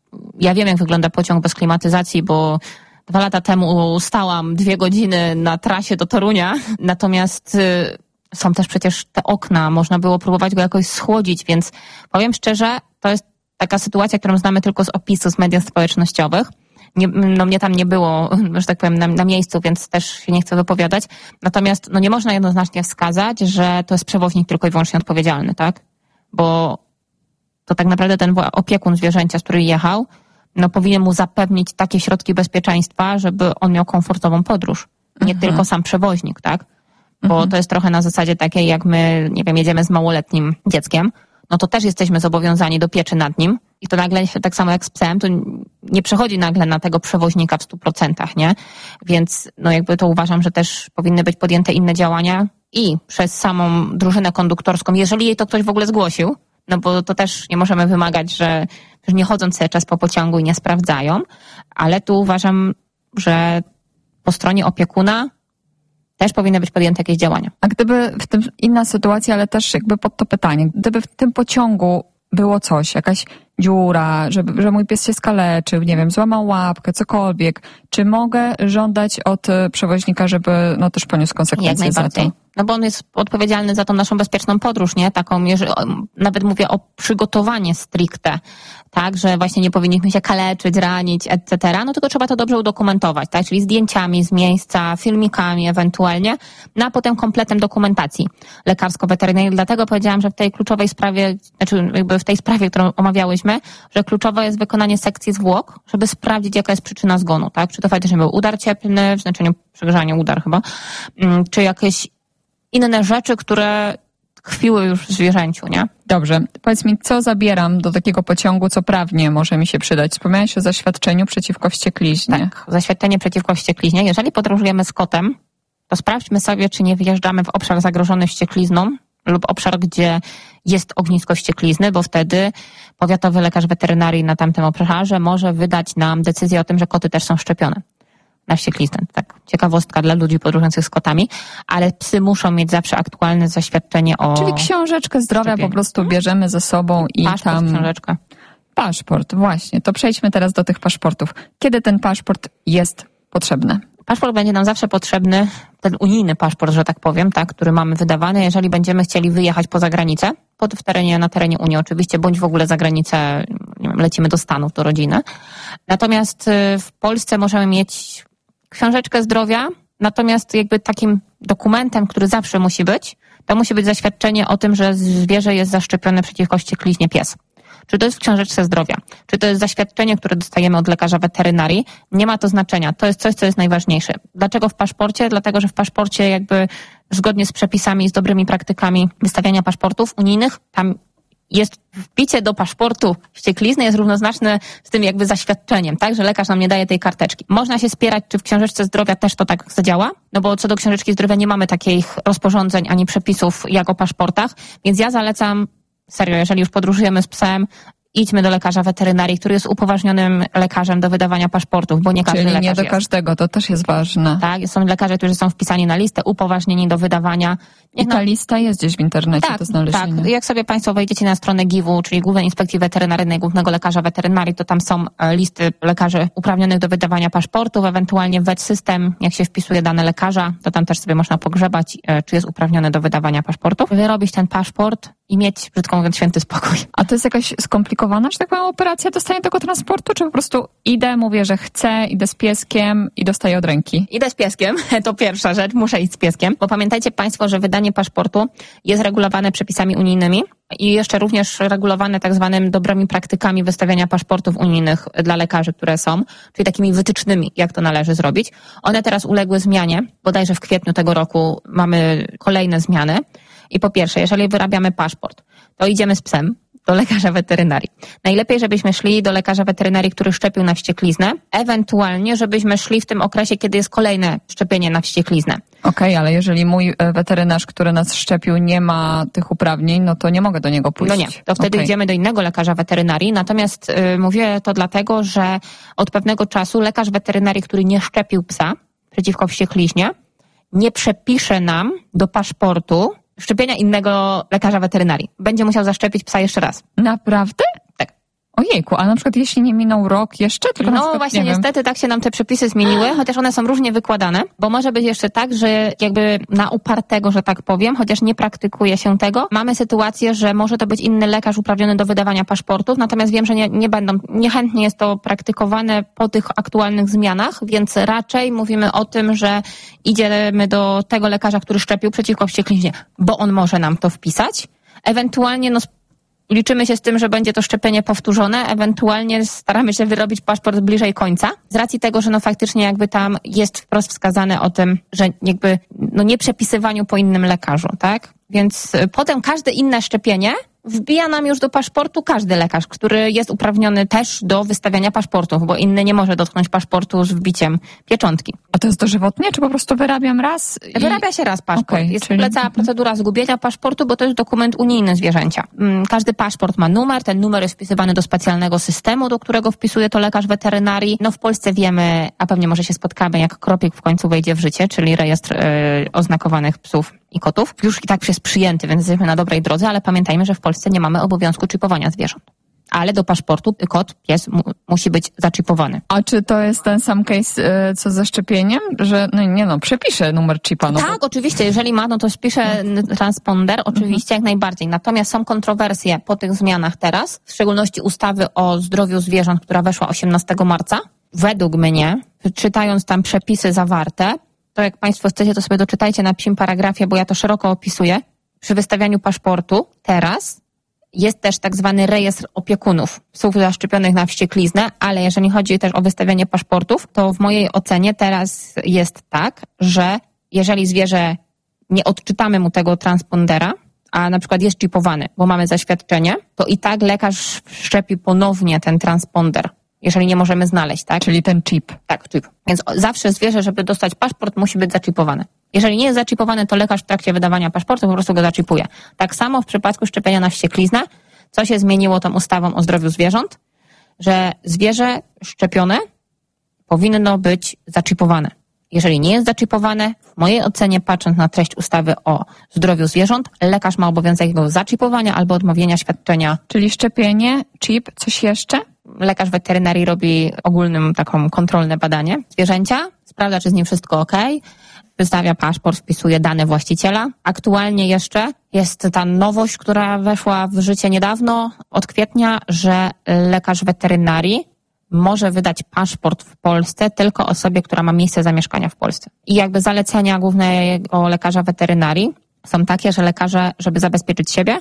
Ja wiem, jak wygląda pociąg bez klimatyzacji, bo dwa lata temu stałam dwie godziny na trasie do Torunia, natomiast y, są też przecież te okna, można było próbować go jakoś schłodzić, więc powiem szczerze, to jest taka sytuacja, którą znamy tylko z opisu z mediów społecznościowych. Nie, no mnie tam nie było, że tak powiem, na, na miejscu, więc też się nie chcę wypowiadać. Natomiast no nie można jednoznacznie wskazać, że to jest przewoźnik tylko i wyłącznie odpowiedzialny, tak? Bo to tak naprawdę ten opiekun zwierzęcia, z którym jechał, no powinien mu zapewnić takie środki bezpieczeństwa, żeby on miał komfortową podróż. Nie mhm. tylko sam przewoźnik, tak? Bo mhm. to jest trochę na zasadzie takiej, jak my, nie wiem, jedziemy z małoletnim dzieckiem, no to też jesteśmy zobowiązani do pieczy nad nim i to nagle, tak samo jak z psem, to nie przechodzi nagle na tego przewoźnika w stu procentach, nie? Więc no jakby to uważam, że też powinny być podjęte inne działania i przez samą drużynę konduktorską, jeżeli jej to ktoś w ogóle zgłosił, no bo to też nie możemy wymagać, że, że nie chodzą cały czas po pociągu i nie sprawdzają, ale tu uważam, że po stronie opiekuna też powinny być podjęte jakieś działania. A gdyby w tym inna sytuacja, ale też jakby pod to pytanie, gdyby w tym pociągu było coś, jakaś dziura, żeby, że mój pies się skaleczył, nie wiem, złamał łapkę, cokolwiek, czy mogę żądać od przewoźnika, żeby no też poniósł konsekwencje Jak najbardziej. za to? No bo on jest odpowiedzialny za tą naszą bezpieczną podróż, nie? Taką, jeżeli, nawet mówię o przygotowanie stricte, tak? Że właśnie nie powinniśmy się kaleczyć, ranić, et cetera. No tylko trzeba to dobrze udokumentować, tak? Czyli zdjęciami z miejsca, filmikami ewentualnie, no a potem kompletem dokumentacji lekarsko-weterynaryjnej. Dlatego powiedziałam, że w tej kluczowej sprawie, znaczy jakby w tej sprawie, którą omawiałyśmy, że kluczowe jest wykonanie sekcji zwłok, żeby sprawdzić, jaka jest przyczyna zgonu, tak? Czy to faktycznie był udar cieplny, w znaczeniu przegrzania udar chyba, czy jakieś inne rzeczy, które tkwiły już w zwierzęciu, nie? Dobrze. Powiedz mi, co zabieram do takiego pociągu, co prawnie może mi się przydać? Wspomniałeś o zaświadczeniu przeciwko wściekliźnie. Tak, zaświadczenie przeciwko wściekliźnie. Jeżeli podróżujemy z kotem, to sprawdźmy sobie, czy nie wyjeżdżamy w obszar zagrożony wścieklizną lub obszar, gdzie jest ognisko wścieklizny, bo wtedy powiatowy lekarz weterynarii na tamtym obszarze może wydać nam decyzję o tym, że koty też są szczepione na wściekliznę. Tak, ciekawostka dla ludzi podróżujących z kotami, ale psy muszą mieć zawsze aktualne zaświadczenie o... Czyli książeczkę zdrowia szczepieniu. Po prostu bierzemy ze sobą i paszport, tam... książeczkę. Paszport, właśnie. To przejdźmy teraz do tych paszportów. Kiedy ten paszport jest potrzebny? Paszport będzie nam zawsze potrzebny, ten unijny paszport, że tak powiem, tak, który mamy wydawany, jeżeli będziemy chcieli wyjechać poza granicę, pod w terenie, na terenie Unii oczywiście, bądź w ogóle za granicę, nie wiem, lecimy do Stanów, do rodziny. Natomiast w Polsce możemy mieć książeczkę zdrowia, natomiast jakby takim dokumentem, który zawsze musi być, to musi być zaświadczenie o tym, że zwierzę jest zaszczepione przeciwko wściekliźnie pies. Czy to jest w książeczce zdrowia, czy to jest zaświadczenie, które dostajemy od lekarza weterynarii, nie ma to znaczenia. To jest coś, co jest najważniejsze. Dlaczego w paszporcie? Dlatego, że w paszporcie jakby zgodnie z przepisami i z dobrymi praktykami wystawiania paszportów unijnych, tam jest wpicie do paszportu wścieklizny jest równoznaczne z tym jakby zaświadczeniem, tak, że lekarz nam nie daje tej karteczki. Można się spierać, czy w książeczce zdrowia też to tak zadziała, no bo co do książeczki zdrowia nie mamy takich rozporządzeń ani przepisów jak o paszportach, więc ja zalecam, serio, jeżeli już podróżujemy z psem, idźmy do lekarza weterynarii, który jest upoważnionym lekarzem do wydawania paszportów, bo nie każdy Czyli lekarz nie do jest. każdego, to też jest ważne. Tak, są lekarze, którzy są wpisani na listę, upoważnieni do wydawania. I ta no, lista jest gdzieś w internecie tak, do znalezienia. Tak, jak sobie Państwo wejdziecie na stronę giwu, czyli Głównej Inspekcji Weterynaryjnej, Głównego Lekarza Weterynarii, to tam są listy lekarzy uprawnionych do wydawania paszportów, ewentualnie W E T system, jak się wpisuje dane lekarza, to tam też sobie można pogrzebać, czy jest uprawniony do wydawania paszportów, wyrobić ten paszport i mieć, brzydko mówiąc, święty spokój. A to jest jakaś skomplikowana, że tak powiem, operacja dostania tego transportu, czy po prostu idę, mówię, że chcę, idę z pieskiem i dostaję od ręki? Idę z pieskiem, to pierwsza rzecz, muszę iść z pieskiem, bo pamiętajcie Państwo, że wydanie paszportu jest regulowane przepisami unijnymi i jeszcze również regulowane tak zwanymi dobrymi praktykami wystawiania paszportów unijnych dla lekarzy, które są, czyli takimi wytycznymi, jak to należy zrobić. One teraz uległy zmianie, bodajże w kwietniu tego roku mamy kolejne zmiany. I po pierwsze, jeżeli wyrabiamy paszport, to idziemy z psem do lekarza weterynarii. Najlepiej, żebyśmy szli do lekarza weterynarii, który szczepił na wściekliznę, ewentualnie, żebyśmy szli w tym okresie, kiedy jest kolejne szczepienie na wściekliznę. Okej, okay, ale jeżeli mój weterynarz, który nas szczepił, nie ma tych uprawnień, no to nie mogę do niego pójść. No nie, to wtedy okay. idziemy do innego lekarza weterynarii, natomiast y, mówię to dlatego, że od pewnego czasu lekarz weterynarii, który nie szczepił psa przeciwko wściekliźnie, nie przepisze nam do paszportu szczepienia innego lekarza weterynarii. Będzie musiał zaszczepić psa jeszcze raz. Naprawdę? Tak. Ojejku, a na przykład jeśli nie minął rok jeszcze? Tylko no na przykład, właśnie nie niestety wiem. Tak się nam te przepisy zmieniły, chociaż one są różnie wykładane, bo może być jeszcze tak, że jakby na upartego, że tak powiem, chociaż nie praktykuje się tego, mamy sytuację, że może to być inny lekarz uprawniony do wydawania paszportów, natomiast wiem, że nie, nie będą, niechętnie jest to praktykowane po tych aktualnych zmianach, więc raczej mówimy o tym, że idziemy do tego lekarza, który szczepił przeciwko wściekliźnie, bo on może nam to wpisać. Ewentualnie no liczymy się z tym, że będzie to szczepienie powtórzone, ewentualnie staramy się wyrobić paszport bliżej końca, z racji tego, że no faktycznie jakby tam jest wprost wskazane o tym, że jakby no nie przepisywaniu po innym lekarzu, tak? Więc potem każde inne szczepienie wbija nam już do paszportu każdy lekarz, który jest uprawniony też do wystawiania paszportów, bo inny nie może dotknąć paszportu z wbiciem pieczątki. A to jest dożywotnie, czy po prostu wyrabiam raz? I... Wyrabia się raz paszport. Okay, jest czyli... w ogóle cała procedura zgubienia paszportu, bo to jest dokument unijny zwierzęcia. Każdy paszport ma numer, ten numer jest wpisywany do specjalnego systemu, do którego wpisuje to lekarz weterynarii. No w Polsce wiemy, a pewnie może się spotkamy, jak Kropik w końcu wejdzie w życie, czyli rejestr yy, oznakowanych psów i kotów. Już i tak jest przyjęty, więc jesteśmy na dobrej drodze, ale pamiętajmy, że w Polsce nie mamy obowiązku czipowania zwierząt. Ale do paszportu kot, pies mu, musi być zaczipowany. A czy to jest ten sam case, y, co ze szczepieniem? Że, no nie no, przepiszę numer chipa. No tak, bo... oczywiście, jeżeli ma, no to spiszę no. transponder, oczywiście, mhm. jak najbardziej. Natomiast są kontrowersje po tych zmianach teraz, w szczególności ustawy o zdrowiu zwierząt, która weszła osiemnastego marca. Według mnie, czytając tam przepisy zawarte, to jak Państwo chcecie, to sobie doczytajcie na psim paragrafie, bo ja to szeroko opisuję. Przy wystawianiu paszportu teraz jest też tak zwany rejestr opiekunów psów zaszczepionych na wściekliznę, ale jeżeli chodzi też o wystawianie paszportów, to w mojej ocenie teraz jest tak, że jeżeli zwierzę nie odczytamy mu tego transpondera, a na przykład jest chipowany, bo mamy zaświadczenie, to i tak lekarz wszczepi ponownie ten transponder, jeżeli nie możemy znaleźć, tak? Czyli ten chip. Tak, chip. Więc zawsze zwierzę, żeby dostać paszport, musi być zaczipowane. Jeżeli nie jest zaczipowany, to lekarz w trakcie wydawania paszportu po prostu go zaczipuje. Tak samo w przypadku szczepienia na wściekliznę, co się zmieniło tą ustawą o zdrowiu zwierząt, że zwierzę szczepione powinno być zaczipowane. Jeżeli nie jest zaczipowane, w mojej ocenie, patrząc na treść ustawy o zdrowiu zwierząt, lekarz ma obowiązek jego zaczipowania albo odmówienia świadczenia. Czyli szczepienie, chip, coś jeszcze? Lekarz weterynarii robi ogólnym taką kontrolne badanie zwierzęcia, sprawdza, czy z nim wszystko ok, wystawia paszport, wpisuje dane właściciela. Aktualnie jeszcze jest ta nowość, która weszła w życie niedawno, od kwietnia, że lekarz weterynarii może wydać paszport w Polsce tylko osobie, która ma miejsce zamieszkania w Polsce. I jakby zalecenia głównego lekarza weterynarii są takie, że lekarze, żeby zabezpieczyć siebie,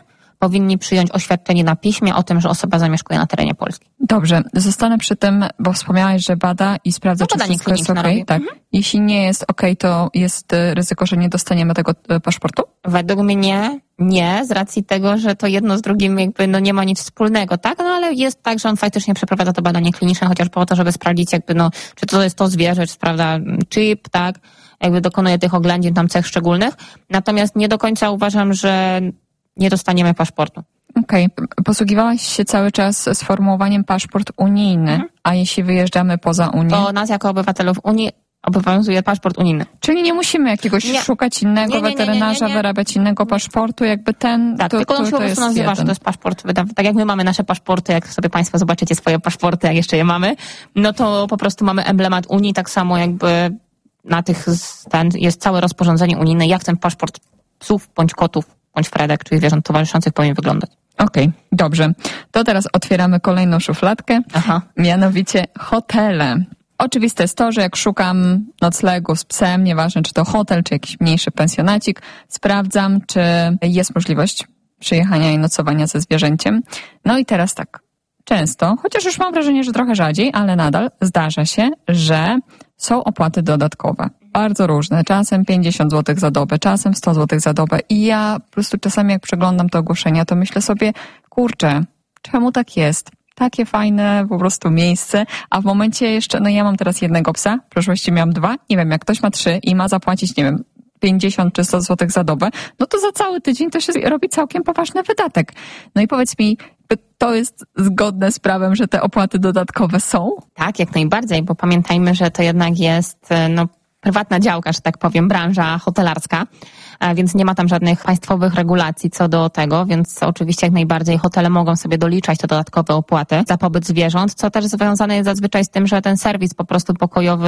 powinni przyjąć oświadczenie na piśmie o tym, że osoba zamieszkuje na terenie Polski. Dobrze, zostanę przy tym, bo wspomniałaś, że bada i sprawdza, no, czy wszystko jest okej. Okay. Tak. Mhm. Jeśli nie jest okej, okay, to jest ryzyko, że nie dostaniemy tego paszportu? Według mnie nie, z racji tego, że to jedno z drugim jakby no nie ma nic wspólnego, tak? No ale jest tak, że on faktycznie przeprowadza to badanie kliniczne, chociaż po to, żeby sprawdzić jakby no, czy to jest to zwierzę, czy sprawdza chip, tak? Jakby dokonuje tych oględzin tam cech szczególnych. Natomiast nie do końca uważam, że nie dostaniemy paszportu. Okej. Okay. Posługiwałaś się cały czas sformułowaniem paszport unijny, mhm. a jeśli wyjeżdżamy poza Unię? To nas jako obywatelów Unii obowiązuje paszport unijny. Czyli nie musimy jakiegoś nie. szukać innego nie, nie, nie, weterynarza, nie, nie, nie. wyrabiać innego paszportu, jakby ten... Tak, to, tylko on to, się po prostu nazywa, że to jest paszport. Tak jak my mamy nasze paszporty, jak sobie Państwo zobaczycie swoje paszporty, jak jeszcze je mamy, no to po prostu mamy emblemat Unii, tak samo jakby na tych ten jest całe rozporządzenie unijne, jak ten paszport psów, bądź kotów, bądź fredek, czyli zwierząt towarzyszących powinien wyglądać. Okej, okay, dobrze. To teraz otwieramy kolejną szufladkę, Aha. mianowicie hotele. Oczywiste jest to, że jak szukam noclegu z psem, nieważne czy to hotel, czy jakiś mniejszy pensjonacik, sprawdzam, czy jest możliwość przyjechania i nocowania ze zwierzęciem. No i teraz tak, często, chociaż już mam wrażenie, że trochę rzadziej, ale nadal zdarza się, że są opłaty dodatkowe. Bardzo różne. Czasem pięćdziesiąt złotych za dobę, czasem sto złotych za dobę. I ja po prostu czasami jak przeglądam te ogłoszenia, to myślę sobie, kurczę, czemu tak jest? Takie fajne po prostu miejsce, a w momencie jeszcze, no ja mam teraz jednego psa, w przeszłości miałam dwa, nie wiem, jak ktoś ma trzy i ma zapłacić, nie wiem, pięćdziesiąt czy sto złotych za dobę, no to za cały tydzień to się robi całkiem poważny wydatek. No i powiedz mi, to jest zgodne z prawem, że te opłaty dodatkowe są? Tak, jak najbardziej, bo pamiętajmy, że to jednak jest no, prywatna działka, że tak powiem, branża hotelarska, więc nie ma tam żadnych państwowych regulacji co do tego, więc oczywiście jak najbardziej hotele mogą sobie doliczać te dodatkowe opłaty za pobyt zwierząt, co też związane jest zazwyczaj z tym, że ten serwis po prostu pokojowy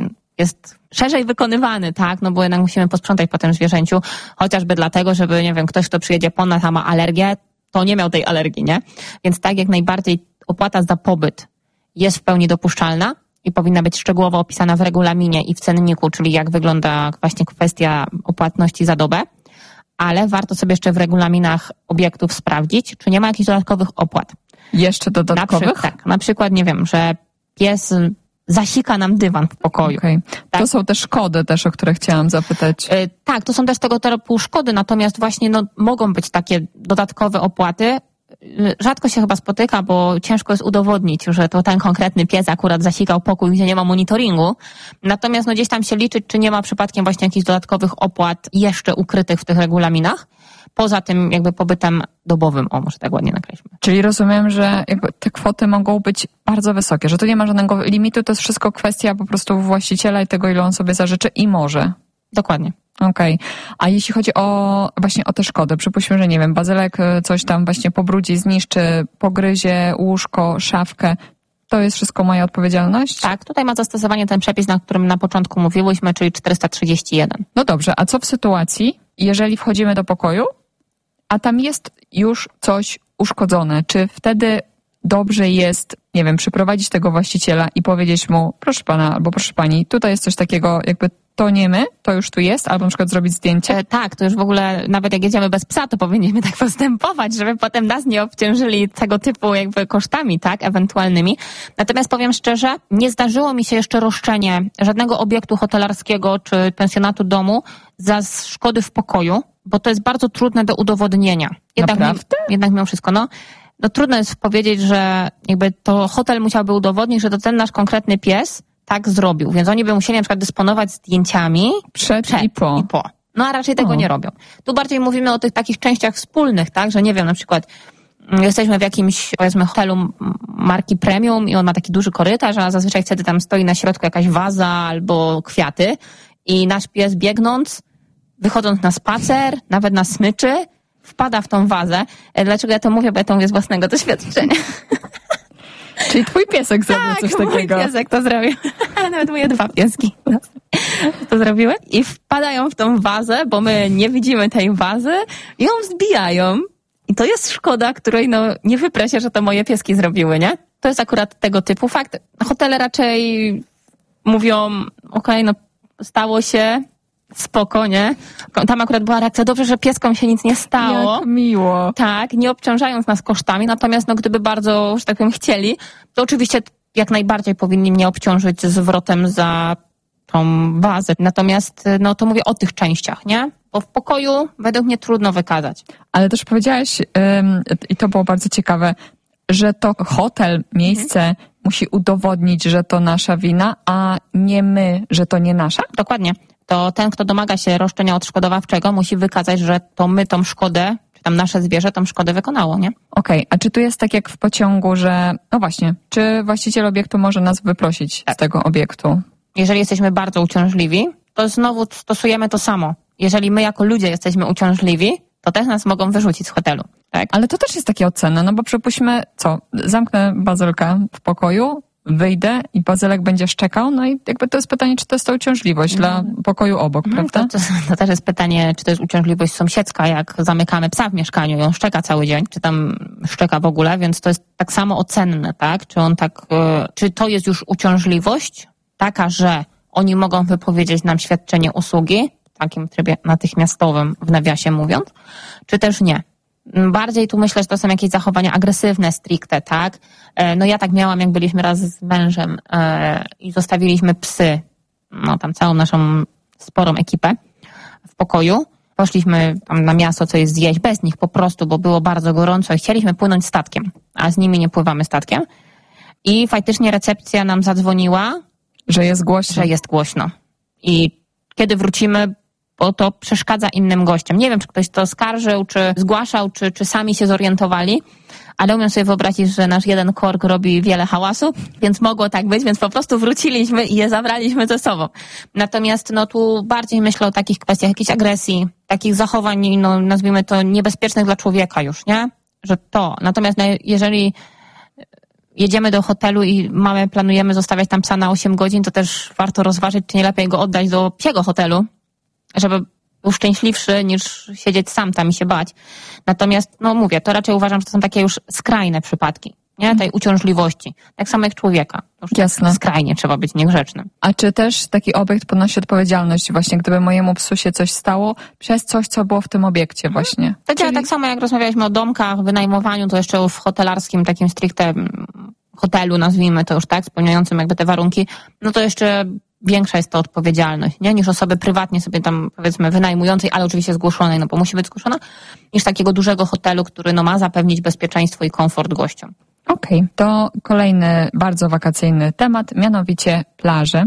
jest szerzej wykonywany, tak, no bo jednak musimy posprzątać po tym zwierzęciu, chociażby dlatego, żeby, nie wiem, ktoś, kto przyjedzie po nas, a ma alergię, to nie miał tej alergii, nie? Więc tak jak najbardziej opłata za pobyt jest w pełni dopuszczalna i powinna być szczegółowo opisana w regulaminie i w cenniku, czyli jak wygląda właśnie kwestia opłatności za dobę, ale warto sobie jeszcze w regulaminach obiektów sprawdzić, czy nie ma jakichś dodatkowych opłat. Jeszcze dodatkowych? Na przy, tak, na przykład, nie wiem, że pies zasika nam dywan w pokoju. Okay. Tak? To są te szkody też, o które chciałam zapytać. Yy, tak, to są też tego typu szkody, natomiast właśnie no, mogą być takie dodatkowe opłaty. Yy, rzadko się chyba spotyka, bo ciężko jest udowodnić, że to ten konkretny pies akurat zasikał pokój, gdzie nie ma monitoringu. Natomiast no, gdzieś tam się liczyć, czy nie ma przypadkiem właśnie jakichś dodatkowych opłat jeszcze ukrytych w tych regulaminach. Poza tym jakby pobytem dobowym, o może tak ładnie nakreślmy. Czyli rozumiem, że jakby te kwoty mogą być bardzo wysokie, że tu nie ma żadnego limitu, to jest wszystko kwestia po prostu właściciela i tego, ile on sobie zażyczy i może. Dokładnie. Okej. Okay. A jeśli chodzi o właśnie o te szkody, przypuśćmy, że nie wiem, bazylek coś tam właśnie pobrudzi, zniszczy, pogryzie łóżko, szafkę, to jest wszystko moja odpowiedzialność? Tak, tutaj ma zastosowanie ten przepis, na którym na początku mówiłyśmy, czyli czterysta trzydzieści jeden. No dobrze, a co w sytuacji, jeżeli wchodzimy do pokoju, a tam jest już coś uszkodzone? Czy wtedy dobrze jest, nie wiem, przyprowadzić tego właściciela i powiedzieć mu, proszę pana albo proszę pani, tutaj jest coś takiego, jakby to nie my, to już tu jest, albo na przykład zrobić zdjęcie? E, tak, to już w ogóle, nawet jak jedziemy bez psa, to powinniśmy tak postępować, żeby potem nas nie obciążyli tego typu jakby kosztami, tak, ewentualnymi. Natomiast powiem szczerze, nie zdarzyło mi się jeszcze roszczenie żadnego obiektu hotelarskiego czy pensjonatu domu za szkody w pokoju, bo to jest bardzo trudne do udowodnienia. Jednak, Naprawdę? Jednak mimo wszystko, no. No trudno jest powiedzieć, że jakby to hotel musiałby udowodnić, że to ten nasz konkretny pies tak zrobił. Więc oni by musieli na przykład dysponować zdjęciami przed, przed i, po. i po. No a raczej tego o. nie robią. Tu bardziej mówimy o tych takich częściach wspólnych, tak, że nie wiem, na przykład jesteśmy w jakimś, powiedzmy, hotelu marki premium i on ma taki duży korytarz, a zazwyczaj wtedy tam stoi na środku jakaś waza albo kwiaty i nasz pies biegnąc, wychodząc na spacer, nawet na smyczy, wpada w tą wazę. Dlaczego ja to mówię? Bo ja to mówię z własnego doświadczenia. Czyli twój piesek zrobił tak, coś takiego. Tak, mój piesek to zrobił. Ale nawet moje dwa pieski to zrobiły. I wpadają w tą wazę, bo my nie widzimy tej wazy i ją wzbijają. I to jest szkoda, której no nie wyprę się, że to moje pieski zrobiły, nie? To jest akurat tego typu fakt. Hotele raczej mówią, okej, okay, no stało się, spoko, nie? Tam akurat była reakcja, dobrze, że pieskom się nic nie stało. Jak miło. Tak, nie obciążając nas kosztami, natomiast no gdyby bardzo, że tak powiem, chcieli, to oczywiście jak najbardziej powinni mnie obciążyć zwrotem za tą bazę. Natomiast no to mówię o tych częściach, nie? Bo w pokoju według mnie trudno wykazać. Ale też powiedziałaś, ym, i to było bardzo ciekawe, że to hotel, miejsce mhm. musi udowodnić, że to nasza wina, a nie my, że to nie nasza? Dokładnie. To ten, kto domaga się roszczenia odszkodowawczego, musi wykazać, że to my tą szkodę, czy tam nasze zwierzę tą szkodę wykonało, nie? Okej, okay. A czy tu jest tak jak w pociągu, że, no właśnie, czy właściciel obiektu może nas wyprosić tak. z tego obiektu? Jeżeli jesteśmy bardzo uciążliwi, to znowu stosujemy to samo. Jeżeli my jako ludzie jesteśmy uciążliwi, to też nas mogą wyrzucić z hotelu. Tak? Ale to też jest takie ocenne, no bo przypuśćmy, co, zamknę Bazylka w pokoju, wyjdę i Bazylek będzie szczekał, no i jakby to jest pytanie, czy to jest to uciążliwość mm. dla pokoju obok, mm, prawda? To, to, to też jest pytanie, czy to jest uciążliwość sąsiedzka, jak zamykamy psa w mieszkaniu i on szczeka cały dzień, czy tam szczeka w ogóle, więc to jest tak samo ocenne, tak? Czy on tak, y, czy to jest już uciążliwość taka, że oni mogą wypowiedzieć nam świadczenie usługi, w takim trybie natychmiastowym, w nawiasie mówiąc, czy też nie. Bardziej tu myślę, że to są jakieś zachowania agresywne, stricte, tak? No ja tak miałam, jak byliśmy raz z mężem e, i zostawiliśmy psy, no tam całą naszą sporą ekipę w pokoju. Poszliśmy tam na miasto coś zjeść bez nich po prostu, bo było bardzo gorąco i chcieliśmy płynąć statkiem, a z nimi nie pływamy statkiem. I faktycznie recepcja nam zadzwoniła, że jest głośno. Że jest głośno. I kiedy wrócimy, bo to przeszkadza innym gościom. Nie wiem, czy ktoś to skarżył, czy zgłaszał, czy, czy sami się zorientowali, ale umiem sobie wyobrazić, że nasz jeden kork robi wiele hałasu, więc mogło tak być, więc po prostu wróciliśmy i je zabraliśmy ze sobą. Natomiast no tu bardziej myślę o takich kwestiach jakiejś agresji, takich zachowań, no nazwijmy to niebezpiecznych dla człowieka już, nie? Że to. Natomiast no, jeżeli jedziemy do hotelu i mamy, planujemy zostawiać tam psa na osiem godzin, to też warto rozważyć, czy nie lepiej go oddać do psiego hotelu, żeby był szczęśliwszy niż siedzieć sam tam i się bać. Natomiast, no mówię, to raczej uważam, że to są takie już skrajne przypadki, nie? Tej uciążliwości. Tak samo jak człowieka. Już jasne. Tak skrajnie trzeba być niegrzecznym. A czy też taki obiekt ponosi odpowiedzialność właśnie, gdyby mojemu psu się coś stało przez coś, co było w tym obiekcie właśnie? To działa Czyli... tak samo jak rozmawialiśmy o domkach, wynajmowaniu, to jeszcze w hotelarskim takim stricte hotelu, nazwijmy to już tak, spełniającym jakby te warunki, no to jeszcze większa jest to odpowiedzialność, nie? Niż osoby prywatnie sobie tam, powiedzmy, wynajmującej, ale oczywiście zgłoszonej, no bo musi być zgłoszona, niż takiego dużego hotelu, który no ma zapewnić bezpieczeństwo i komfort gościom. Okej, okay. To kolejny bardzo wakacyjny temat, mianowicie plaże.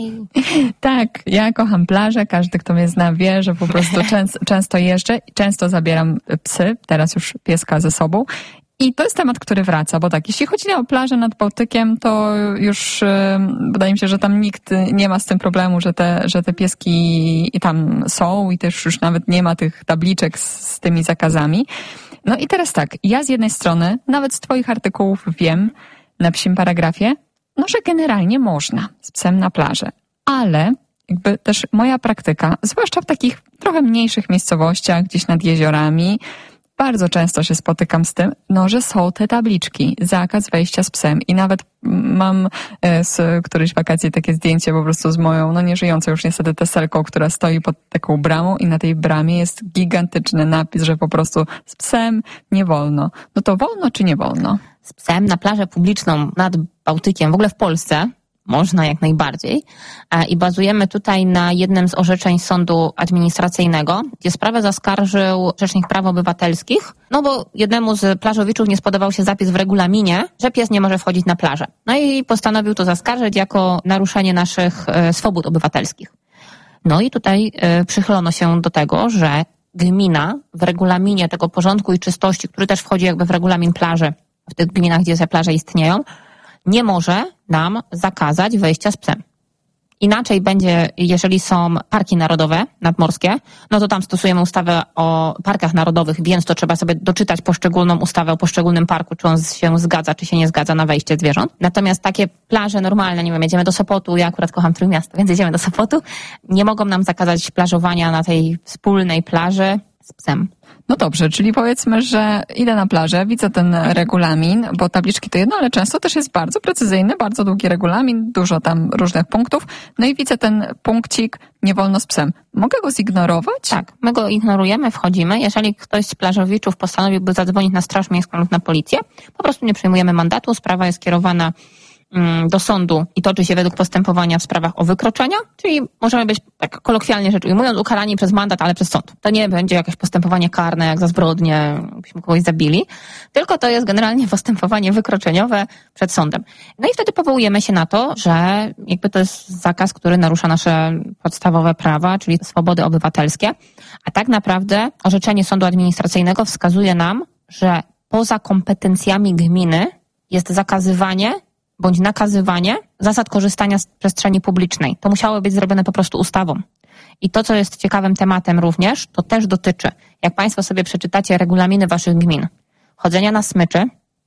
Tak, ja kocham plażę, każdy, kto mnie zna, wie, że po prostu często, często jeżdżę, często zabieram psy, teraz już pieska ze sobą. I to jest temat, który wraca, bo tak, jeśli chodzi o plażę nad Bałtykiem, to już yy, wydaje mi się, że tam nikt nie ma z tym problemu, że te, że te pieski tam są i też już nawet nie ma tych tabliczek z, z tymi zakazami. No i teraz tak, ja z jednej strony, nawet z twoich artykułów wiem, na psim paragrafie, no że generalnie można z psem na plażę, ale jakby też moja praktyka, zwłaszcza w takich trochę mniejszych miejscowościach, gdzieś nad jeziorami, bardzo często się spotykam z tym, no, że są te tabliczki, zakaz wejścia z psem i nawet mam z którejś wakacji takie zdjęcie po prostu z moją, no nie żyjącą już niestety teselką, która stoi pod taką bramą i na tej bramie jest gigantyczny napis, że po prostu z psem nie wolno. No to wolno czy nie wolno? Z psem na plażę publiczną nad Bałtykiem, w ogóle w Polsce, można jak najbardziej. I bazujemy tutaj na jednym z orzeczeń sądu administracyjnego, gdzie sprawę zaskarżył Rzecznik Praw Obywatelskich, no bo jednemu z plażowiczów nie spodobał się zapis w regulaminie, że pies nie może wchodzić na plażę. No i postanowił to zaskarżyć jako naruszenie naszych swobód obywatelskich. No i tutaj przychylono się do tego, że gmina w regulaminie tego porządku i czystości, który też wchodzi jakby w regulamin plaży, w tych gminach, gdzie te plaże istnieją, nie może nam zakazać wejścia z psem. Inaczej będzie, jeżeli są parki narodowe nadmorskie, no to tam stosujemy ustawę o parkach narodowych, więc to trzeba sobie doczytać poszczególną ustawę o poszczególnym parku, czy on się zgadza, czy się nie zgadza na wejście zwierząt. Natomiast takie plaże normalne, nie wiem, jedziemy do Sopotu, ja akurat kocham Trójmiasto, więc jedziemy do Sopotu, nie mogą nam zakazać plażowania na tej wspólnej plaży z psem. No dobrze, czyli powiedzmy, że idę na plażę, widzę ten regulamin, bo tabliczki to jedno, ale często też jest bardzo precyzyjny, bardzo długi regulamin, dużo tam różnych punktów. No i widzę ten punkcik, nie wolno z psem. Mogę go zignorować? Tak, my go ignorujemy, wchodzimy. Jeżeli ktoś z plażowiczów postanowiłby zadzwonić na Straż Miejską lub na policję, po prostu nie przyjmujemy mandatu, sprawa jest kierowana do sądu i toczy się według postępowania w sprawach o wykroczenia, czyli możemy być, tak kolokwialnie rzecz ujmując, ukarani przez mandat, ale przez sąd. To nie będzie jakieś postępowanie karne, jak za zbrodnię, byśmy kogoś zabili, tylko to jest generalnie postępowanie wykroczeniowe przed sądem. No i wtedy powołujemy się na to, że jakby to jest zakaz, który narusza nasze podstawowe prawa, czyli swobody obywatelskie, a tak naprawdę orzeczenie sądu administracyjnego wskazuje nam, że poza kompetencjami gminy jest zakazywanie bądź nakazywanie zasad korzystania z przestrzeni publicznej. To musiało być zrobione po prostu ustawą. I to, co jest ciekawym tematem również, to też dotyczy, jak Państwo sobie przeczytacie regulaminy Waszych gmin, chodzenia na smyczy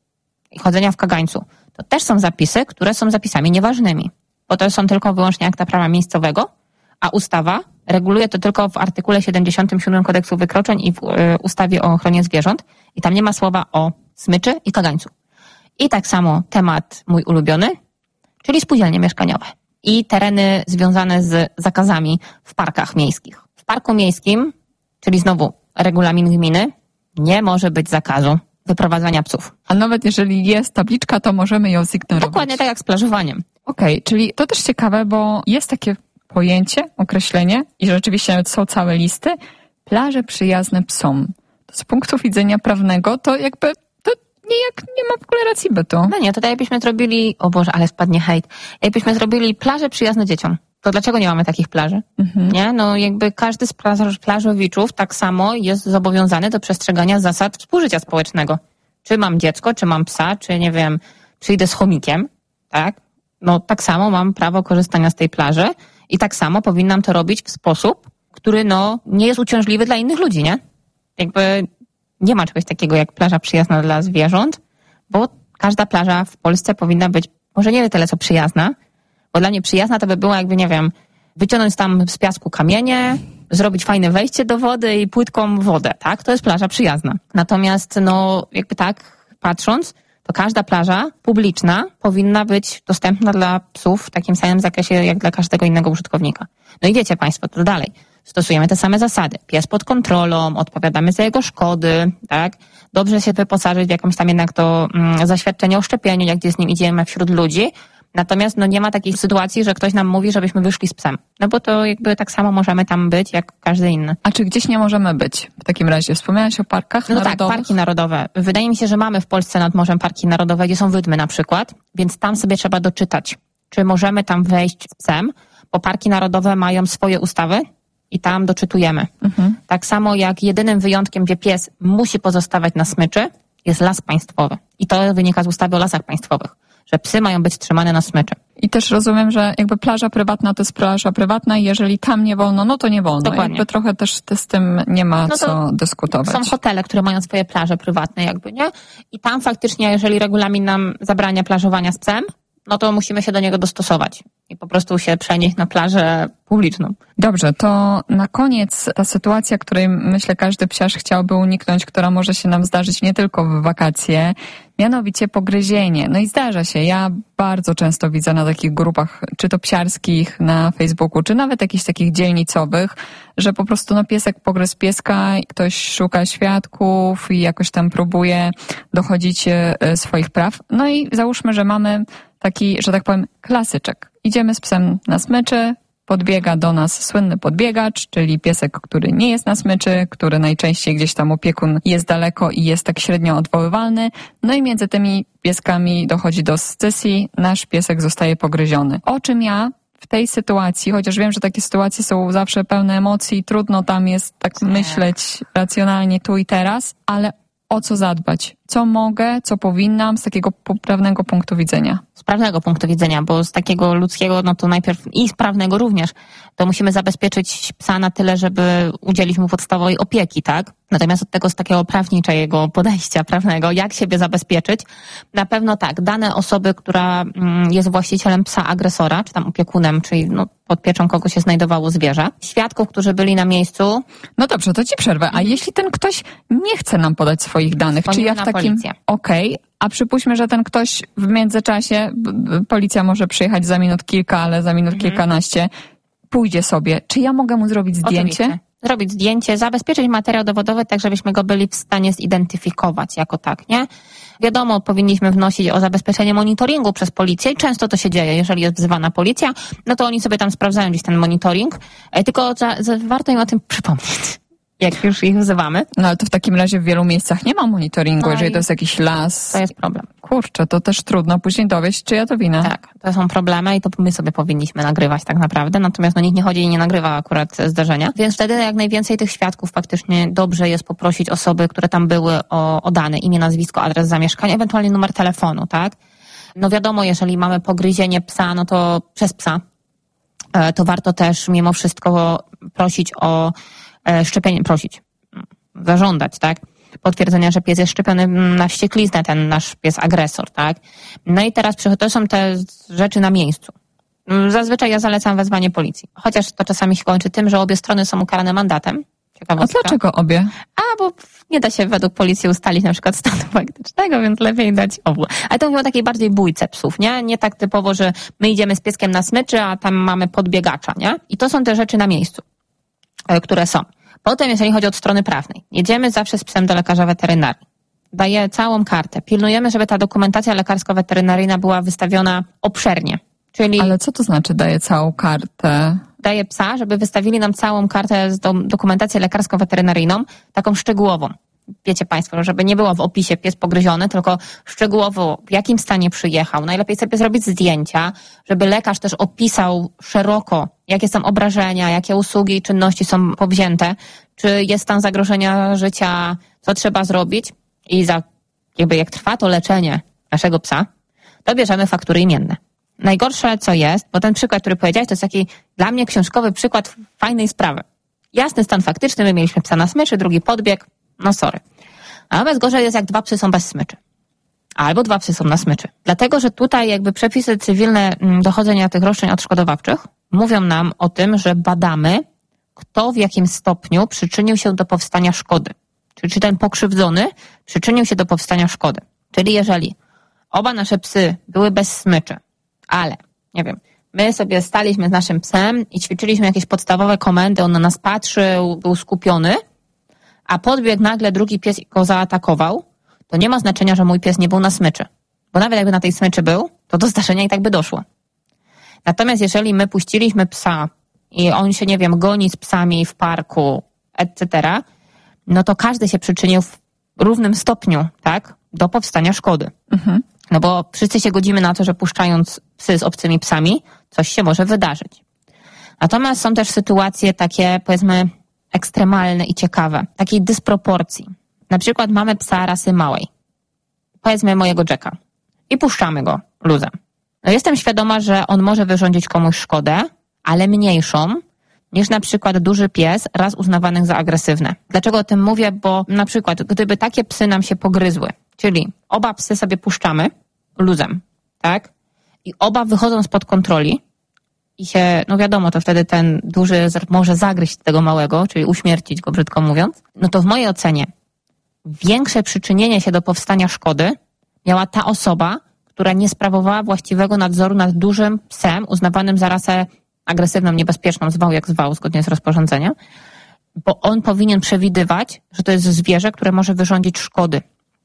i chodzenia w kagańcu, to też są zapisy, które są zapisami nieważnymi, bo to są tylko wyłącznie akta prawa miejscowego, a ustawa reguluje to tylko w artykule siedemdziesiątym siódmym Kodeksu Wykroczeń i w ustawie o ochronie zwierząt i tam nie ma słowa o smyczy i kagańcu. I tak samo temat mój ulubiony, czyli spółdzielnie mieszkaniowe i tereny związane z zakazami w parkach miejskich. W parku miejskim, czyli znowu regulamin gminy, nie może być zakazu wyprowadzania psów. A nawet jeżeli jest tabliczka, to możemy ją zignorować. Dokładnie tak jak z plażowaniem. Okej, okay, czyli to też ciekawe, bo jest takie pojęcie, określenie i rzeczywiście nawet są całe listy, plaże przyjazne psom. To z punktu widzenia prawnego to jakby Nijak nie ma w ogóle racji bytu. No nie, tutaj jakbyśmy zrobili, o Boże, ale spadnie hejt, jakbyśmy zrobili plaże przyjazne dzieciom, to dlaczego nie mamy takich plaży? Mhm. Nie, no jakby każdy z plaż, plażowiczów tak samo jest zobowiązany do przestrzegania zasad współżycia społecznego. Czy mam dziecko, czy mam psa, czy nie wiem, przyjdę z chomikiem, tak? No tak samo mam prawo korzystania z tej plaży i tak samo powinnam to robić w sposób, który no nie jest uciążliwy dla innych ludzi, nie? Jakby nie ma czegoś takiego jak plaża przyjazna dla zwierząt, bo każda plaża w Polsce powinna być, może nie tyle co przyjazna, bo dla mnie przyjazna to by było jakby, nie wiem, wyciągnąć tam z piasku kamienie, zrobić fajne wejście do wody i płytką wodę, tak? To jest plaża przyjazna. Natomiast, no, jakby tak patrząc, to każda plaża publiczna powinna być dostępna dla psów w takim samym zakresie jak dla każdego innego użytkownika. No i wiecie Państwo, to dalej. Stosujemy te same zasady. Pies pod kontrolą, odpowiadamy za jego szkody, tak? Dobrze się wyposażyć w jakąś tam jednak to mm, zaświadczenie o szczepieniu, jak gdzie z nim idziemy wśród ludzi. Natomiast no nie ma takiej sytuacji, że ktoś nam mówi, żebyśmy wyszli z psem. No bo to jakby tak samo możemy tam być, jak każdy inny. A czy gdzieś nie możemy być w takim razie? Wspomniałaś o parkach no narodowych? No tak, parki narodowe. Wydaje mi się, że mamy w Polsce nad morzem parki narodowe, gdzie są wydmy na przykład, więc tam sobie trzeba doczytać, czy możemy tam wejść z psem, bo parki narodowe mają swoje ustawy i tam doczytujemy. Mhm. Tak samo jak jedynym wyjątkiem, gdzie pies musi pozostawać na smyczy, jest las państwowy. I to wynika z ustawy o lasach państwowych, że psy mają być trzymane na smyczy. I też rozumiem, że jakby plaża prywatna to jest plaża prywatna i jeżeli tam nie wolno, no to nie wolno. Dokładnie. Jakby trochę też z tym nie ma no co dyskutować. Są hotele, które mają swoje plaże prywatne jakby, nie? I tam faktycznie, jeżeli regulamin nam zabrania plażowania z psem, no to musimy się do niego dostosować i po prostu się przenieść na plażę publiczną. Dobrze, to na koniec ta sytuacja, której myślę każdy psiarz chciałby uniknąć, która może się nam zdarzyć nie tylko w wakacje, mianowicie pogryzienie. No i zdarza się. Ja bardzo często widzę na takich grupach, czy to psiarskich na Facebooku, czy nawet jakichś takich dzielnicowych, że po prostu no piesek pogryzł pieska, ktoś szuka świadków i jakoś tam próbuje dochodzić swoich praw. No i załóżmy, że mamy taki, że tak powiem, klasyczek. Idziemy z psem na smyczy, podbiega do nas słynny podbiegacz, czyli piesek, który nie jest na smyczy, który najczęściej gdzieś tam opiekun jest daleko i jest tak średnio odwoływalny. No i między tymi pieskami dochodzi do scysji, nasz piesek zostaje pogryziony. O czym ja w tej sytuacji, chociaż wiem, że takie sytuacje są zawsze pełne emocji, trudno tam jest tak myśleć racjonalnie tu i teraz, ale o co zadbać? co mogę, co powinnam z takiego poprawnego punktu widzenia? Z prawnego punktu widzenia, bo z takiego ludzkiego, no to najpierw i z prawnego również, to musimy zabezpieczyć psa na tyle, żeby udzielić mu podstawowej opieki, tak? Natomiast od tego z takiego prawniczego podejścia prawnego, jak siebie zabezpieczyć, na pewno tak, dane osoby, która jest właścicielem psa agresora, czy tam opiekunem, czyli no, pod pieczą kogo się znajdowało zwierzę, świadków, którzy byli na miejscu. No dobrze, to ci przerwę. A jeśli ten ktoś nie chce nam podać swoich danych, czy ja w takim... Okej, okay. A przypuśćmy, że ten ktoś w międzyczasie, policja może przyjechać za minut kilka, ale za minut mhm. kilkanaście, pójdzie sobie. Czy ja mogę mu zrobić zdjęcie? Oczywiście. Zrobić zdjęcie, zabezpieczyć materiał dowodowy, tak żebyśmy go byli w stanie zidentyfikować jako tak, nie? Wiadomo, powinniśmy wnosić o zabezpieczenie monitoringu przez policję i często to się dzieje. Jeżeli jest wzywana policja, no to oni sobie tam sprawdzają gdzieś ten monitoring, tylko za, za, warto im o tym przypomnieć, jak już ich wzywamy. No ale to w takim razie w wielu miejscach nie ma monitoringu, no jeżeli to jest jakiś las. To jest problem. Kurczę, to też trudno później dowieść, czy ja to winę. Tak, to są problemy i to my sobie powinniśmy nagrywać tak naprawdę, natomiast no nikt nie chodzi i nie nagrywa akurat zdarzenia, więc wtedy jak najwięcej tych świadków faktycznie dobrze jest poprosić osoby, które tam były o, o dane, imię, nazwisko, adres zamieszkania, ewentualnie numer telefonu, tak? No wiadomo, jeżeli mamy pogryzienie psa, no to przez psa, to warto też mimo wszystko prosić o szczepienie, prosić, zażądać, tak? Potwierdzenia, że pies jest szczepiony na wściekliznę, ten nasz pies agresor, tak? No i teraz to są te rzeczy na miejscu. Zazwyczaj ja zalecam wezwanie policji. Chociaż to czasami się kończy tym, że obie strony są ukarane mandatem. Ciekawostka. A dlaczego obie? A, bo nie da się według policji ustalić na przykład stanu faktycznego, więc lepiej dać obu. Ale to mówię o takiej bardziej bójce psów, nie? Nie tak typowo, że my idziemy z pieskiem na smyczy, a tam mamy podbiegacza, nie? I to są te rzeczy na miejscu, które są. Potem, jeżeli chodzi od strony prawnej, jedziemy zawsze z psem do lekarza weterynarii. Daje całą kartę. Pilnujemy, żeby ta dokumentacja lekarsko-weterynaryjna była wystawiona obszernie. Czyli ale co to znaczy daje całą kartę? Daje psa, żeby wystawili nam całą kartę z do, dokumentację lekarsko-weterynaryjną, taką szczegółową. Wiecie Państwo, żeby nie było w opisie pies pogryziony, tylko szczegółowo w jakim stanie przyjechał. Najlepiej sobie zrobić zdjęcia, żeby lekarz też opisał szeroko, jakie są obrażenia, jakie usługi i czynności są powzięte, czy jest stan zagrożenia życia, co trzeba zrobić i za, jakby jak trwa to leczenie naszego psa, to bierzemy faktury imienne. Najgorsze co jest, bo ten przykład, który powiedziałeś, to jest taki dla mnie książkowy przykład fajnej sprawy. Jasny stan faktyczny, my mieliśmy psa na smyczy, drugi podbieg, no sorry. Natomiast gorzej jest, jak dwa psy są bez smyczy. Albo dwa psy są na smyczy. Dlatego, że tutaj jakby przepisy cywilne dochodzenia tych roszczeń odszkodowawczych mówią nam o tym, że badamy, kto w jakim stopniu przyczynił się do powstania szkody. Czyli czy ten pokrzywdzony przyczynił się do powstania szkody. Czyli jeżeli oba nasze psy były bez smyczy, ale, nie wiem, my sobie staliśmy z naszym psem i ćwiczyliśmy jakieś podstawowe komendy, on na nas patrzył, był skupiony, a podbiegł nagle drugi pies i go zaatakował, to nie ma znaczenia, że mój pies nie był na smyczy. Bo nawet jakby na tej smyczy był, to do zdarzenia i tak by doszło. Natomiast jeżeli my puściliśmy psa i on się, nie wiem, goni z psami w parku, et cetera, no to każdy się przyczynił w równym stopniu, tak, do powstania szkody. Mhm. No bo wszyscy się godzimy na to, że puszczając psy z obcymi psami, coś się może wydarzyć. Natomiast są też sytuacje takie, powiedzmy, ekstremalne i ciekawe, takiej dysproporcji. Na przykład mamy psa rasy małej, powiedzmy mojego Jacka, i puszczamy go luzem. No jestem świadoma, że on może wyrządzić komuś szkodę, ale mniejszą niż na przykład duży pies raz uznawanych za agresywne. Dlaczego o tym mówię? Bo na przykład gdyby takie psy nam się pogryzły, czyli oba psy sobie puszczamy luzem, tak? I oba wychodzą spod kontroli i się, no wiadomo, to wtedy ten duży może zagryźć tego małego, czyli uśmiercić go, brzydko mówiąc, no to w mojej ocenie większe przyczynienie się do powstania szkody miała ta osoba, która nie sprawowała właściwego nadzoru nad dużym psem uznawanym za rasę agresywną, niebezpieczną, zwał jak zwał, zgodnie z rozporządzeniem, bo on powinien przewidywać, że to jest zwierzę, które może wyrządzić szkody.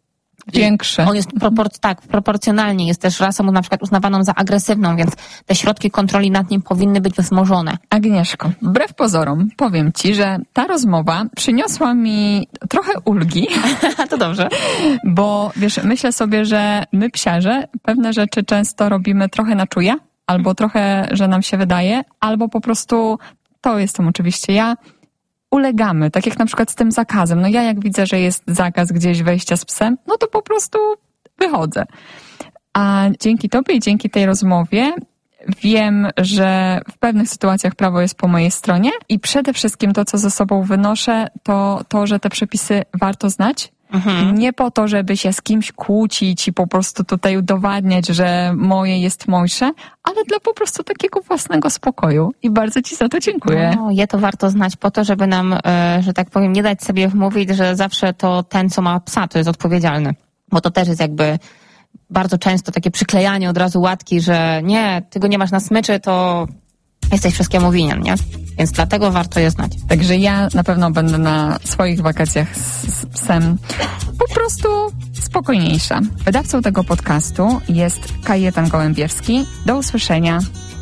Większe. On jest propor- tak, proporcjonalnie jest też rasą na przykład uznawaną za agresywną, więc te środki kontroli nad nim powinny być wzmożone. Agnieszko, wbrew pozorom powiem Ci, że ta rozmowa przyniosła mi trochę ulgi. To dobrze. Bo wiesz, myślę sobie, że my psiarze pewne rzeczy często robimy trochę na czuja, albo trochę, że nam się wydaje, albo po prostu, to jestem oczywiście ja, ulegamy, tak jak na przykład z tym zakazem. No ja jak widzę, że jest zakaz gdzieś wejścia z psem, no to po prostu wychodzę. A dzięki tobie i dzięki tej rozmowie wiem, że w pewnych sytuacjach prawo jest po mojej stronie i przede wszystkim to, co ze sobą wynoszę, to to, że te przepisy warto znać. Mhm. Nie po to, żeby się z kimś kłócić i po prostu tutaj udowadniać, że moje jest mojsze, ale dla po prostu takiego własnego spokoju. I bardzo ci za to dziękuję. No, je to warto znać po to, żeby nam, że tak powiem, nie dać sobie wmówić, że zawsze to ten, co ma psa, to jest odpowiedzialny. Bo to też jest jakby bardzo często takie przyklejanie od razu łatki, że nie, ty go nie masz na smyczy, to jesteś wszystkiemu winien, nie? Więc dlatego warto je znać. Także ja na pewno będę na swoich wakacjach z, z psem po prostu spokojniejsza. Wydawcą tego podcastu jest Kajetan Gołębierski. Do usłyszenia.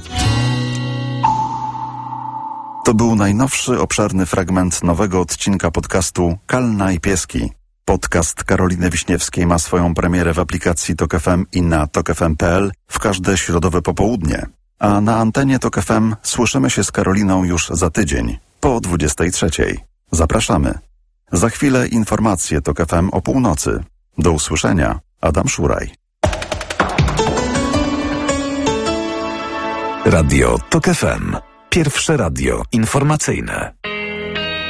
To był najnowszy, obszerny fragment nowego odcinka podcastu Kalna i Pieski. Podcast Karoliny Wiśniewskiej ma swoją premierę w aplikacji Tok F M i na tok f m kropka p l w każde środowe popołudnie. A na antenie Tok F M słyszymy się z Karoliną już za tydzień, po dwudziestej trzeciej. Zapraszamy. Za chwilę informacje Tok F M o północy. Do usłyszenia. Adam Szuraj. Radio Tok F M. Pierwsze radio informacyjne.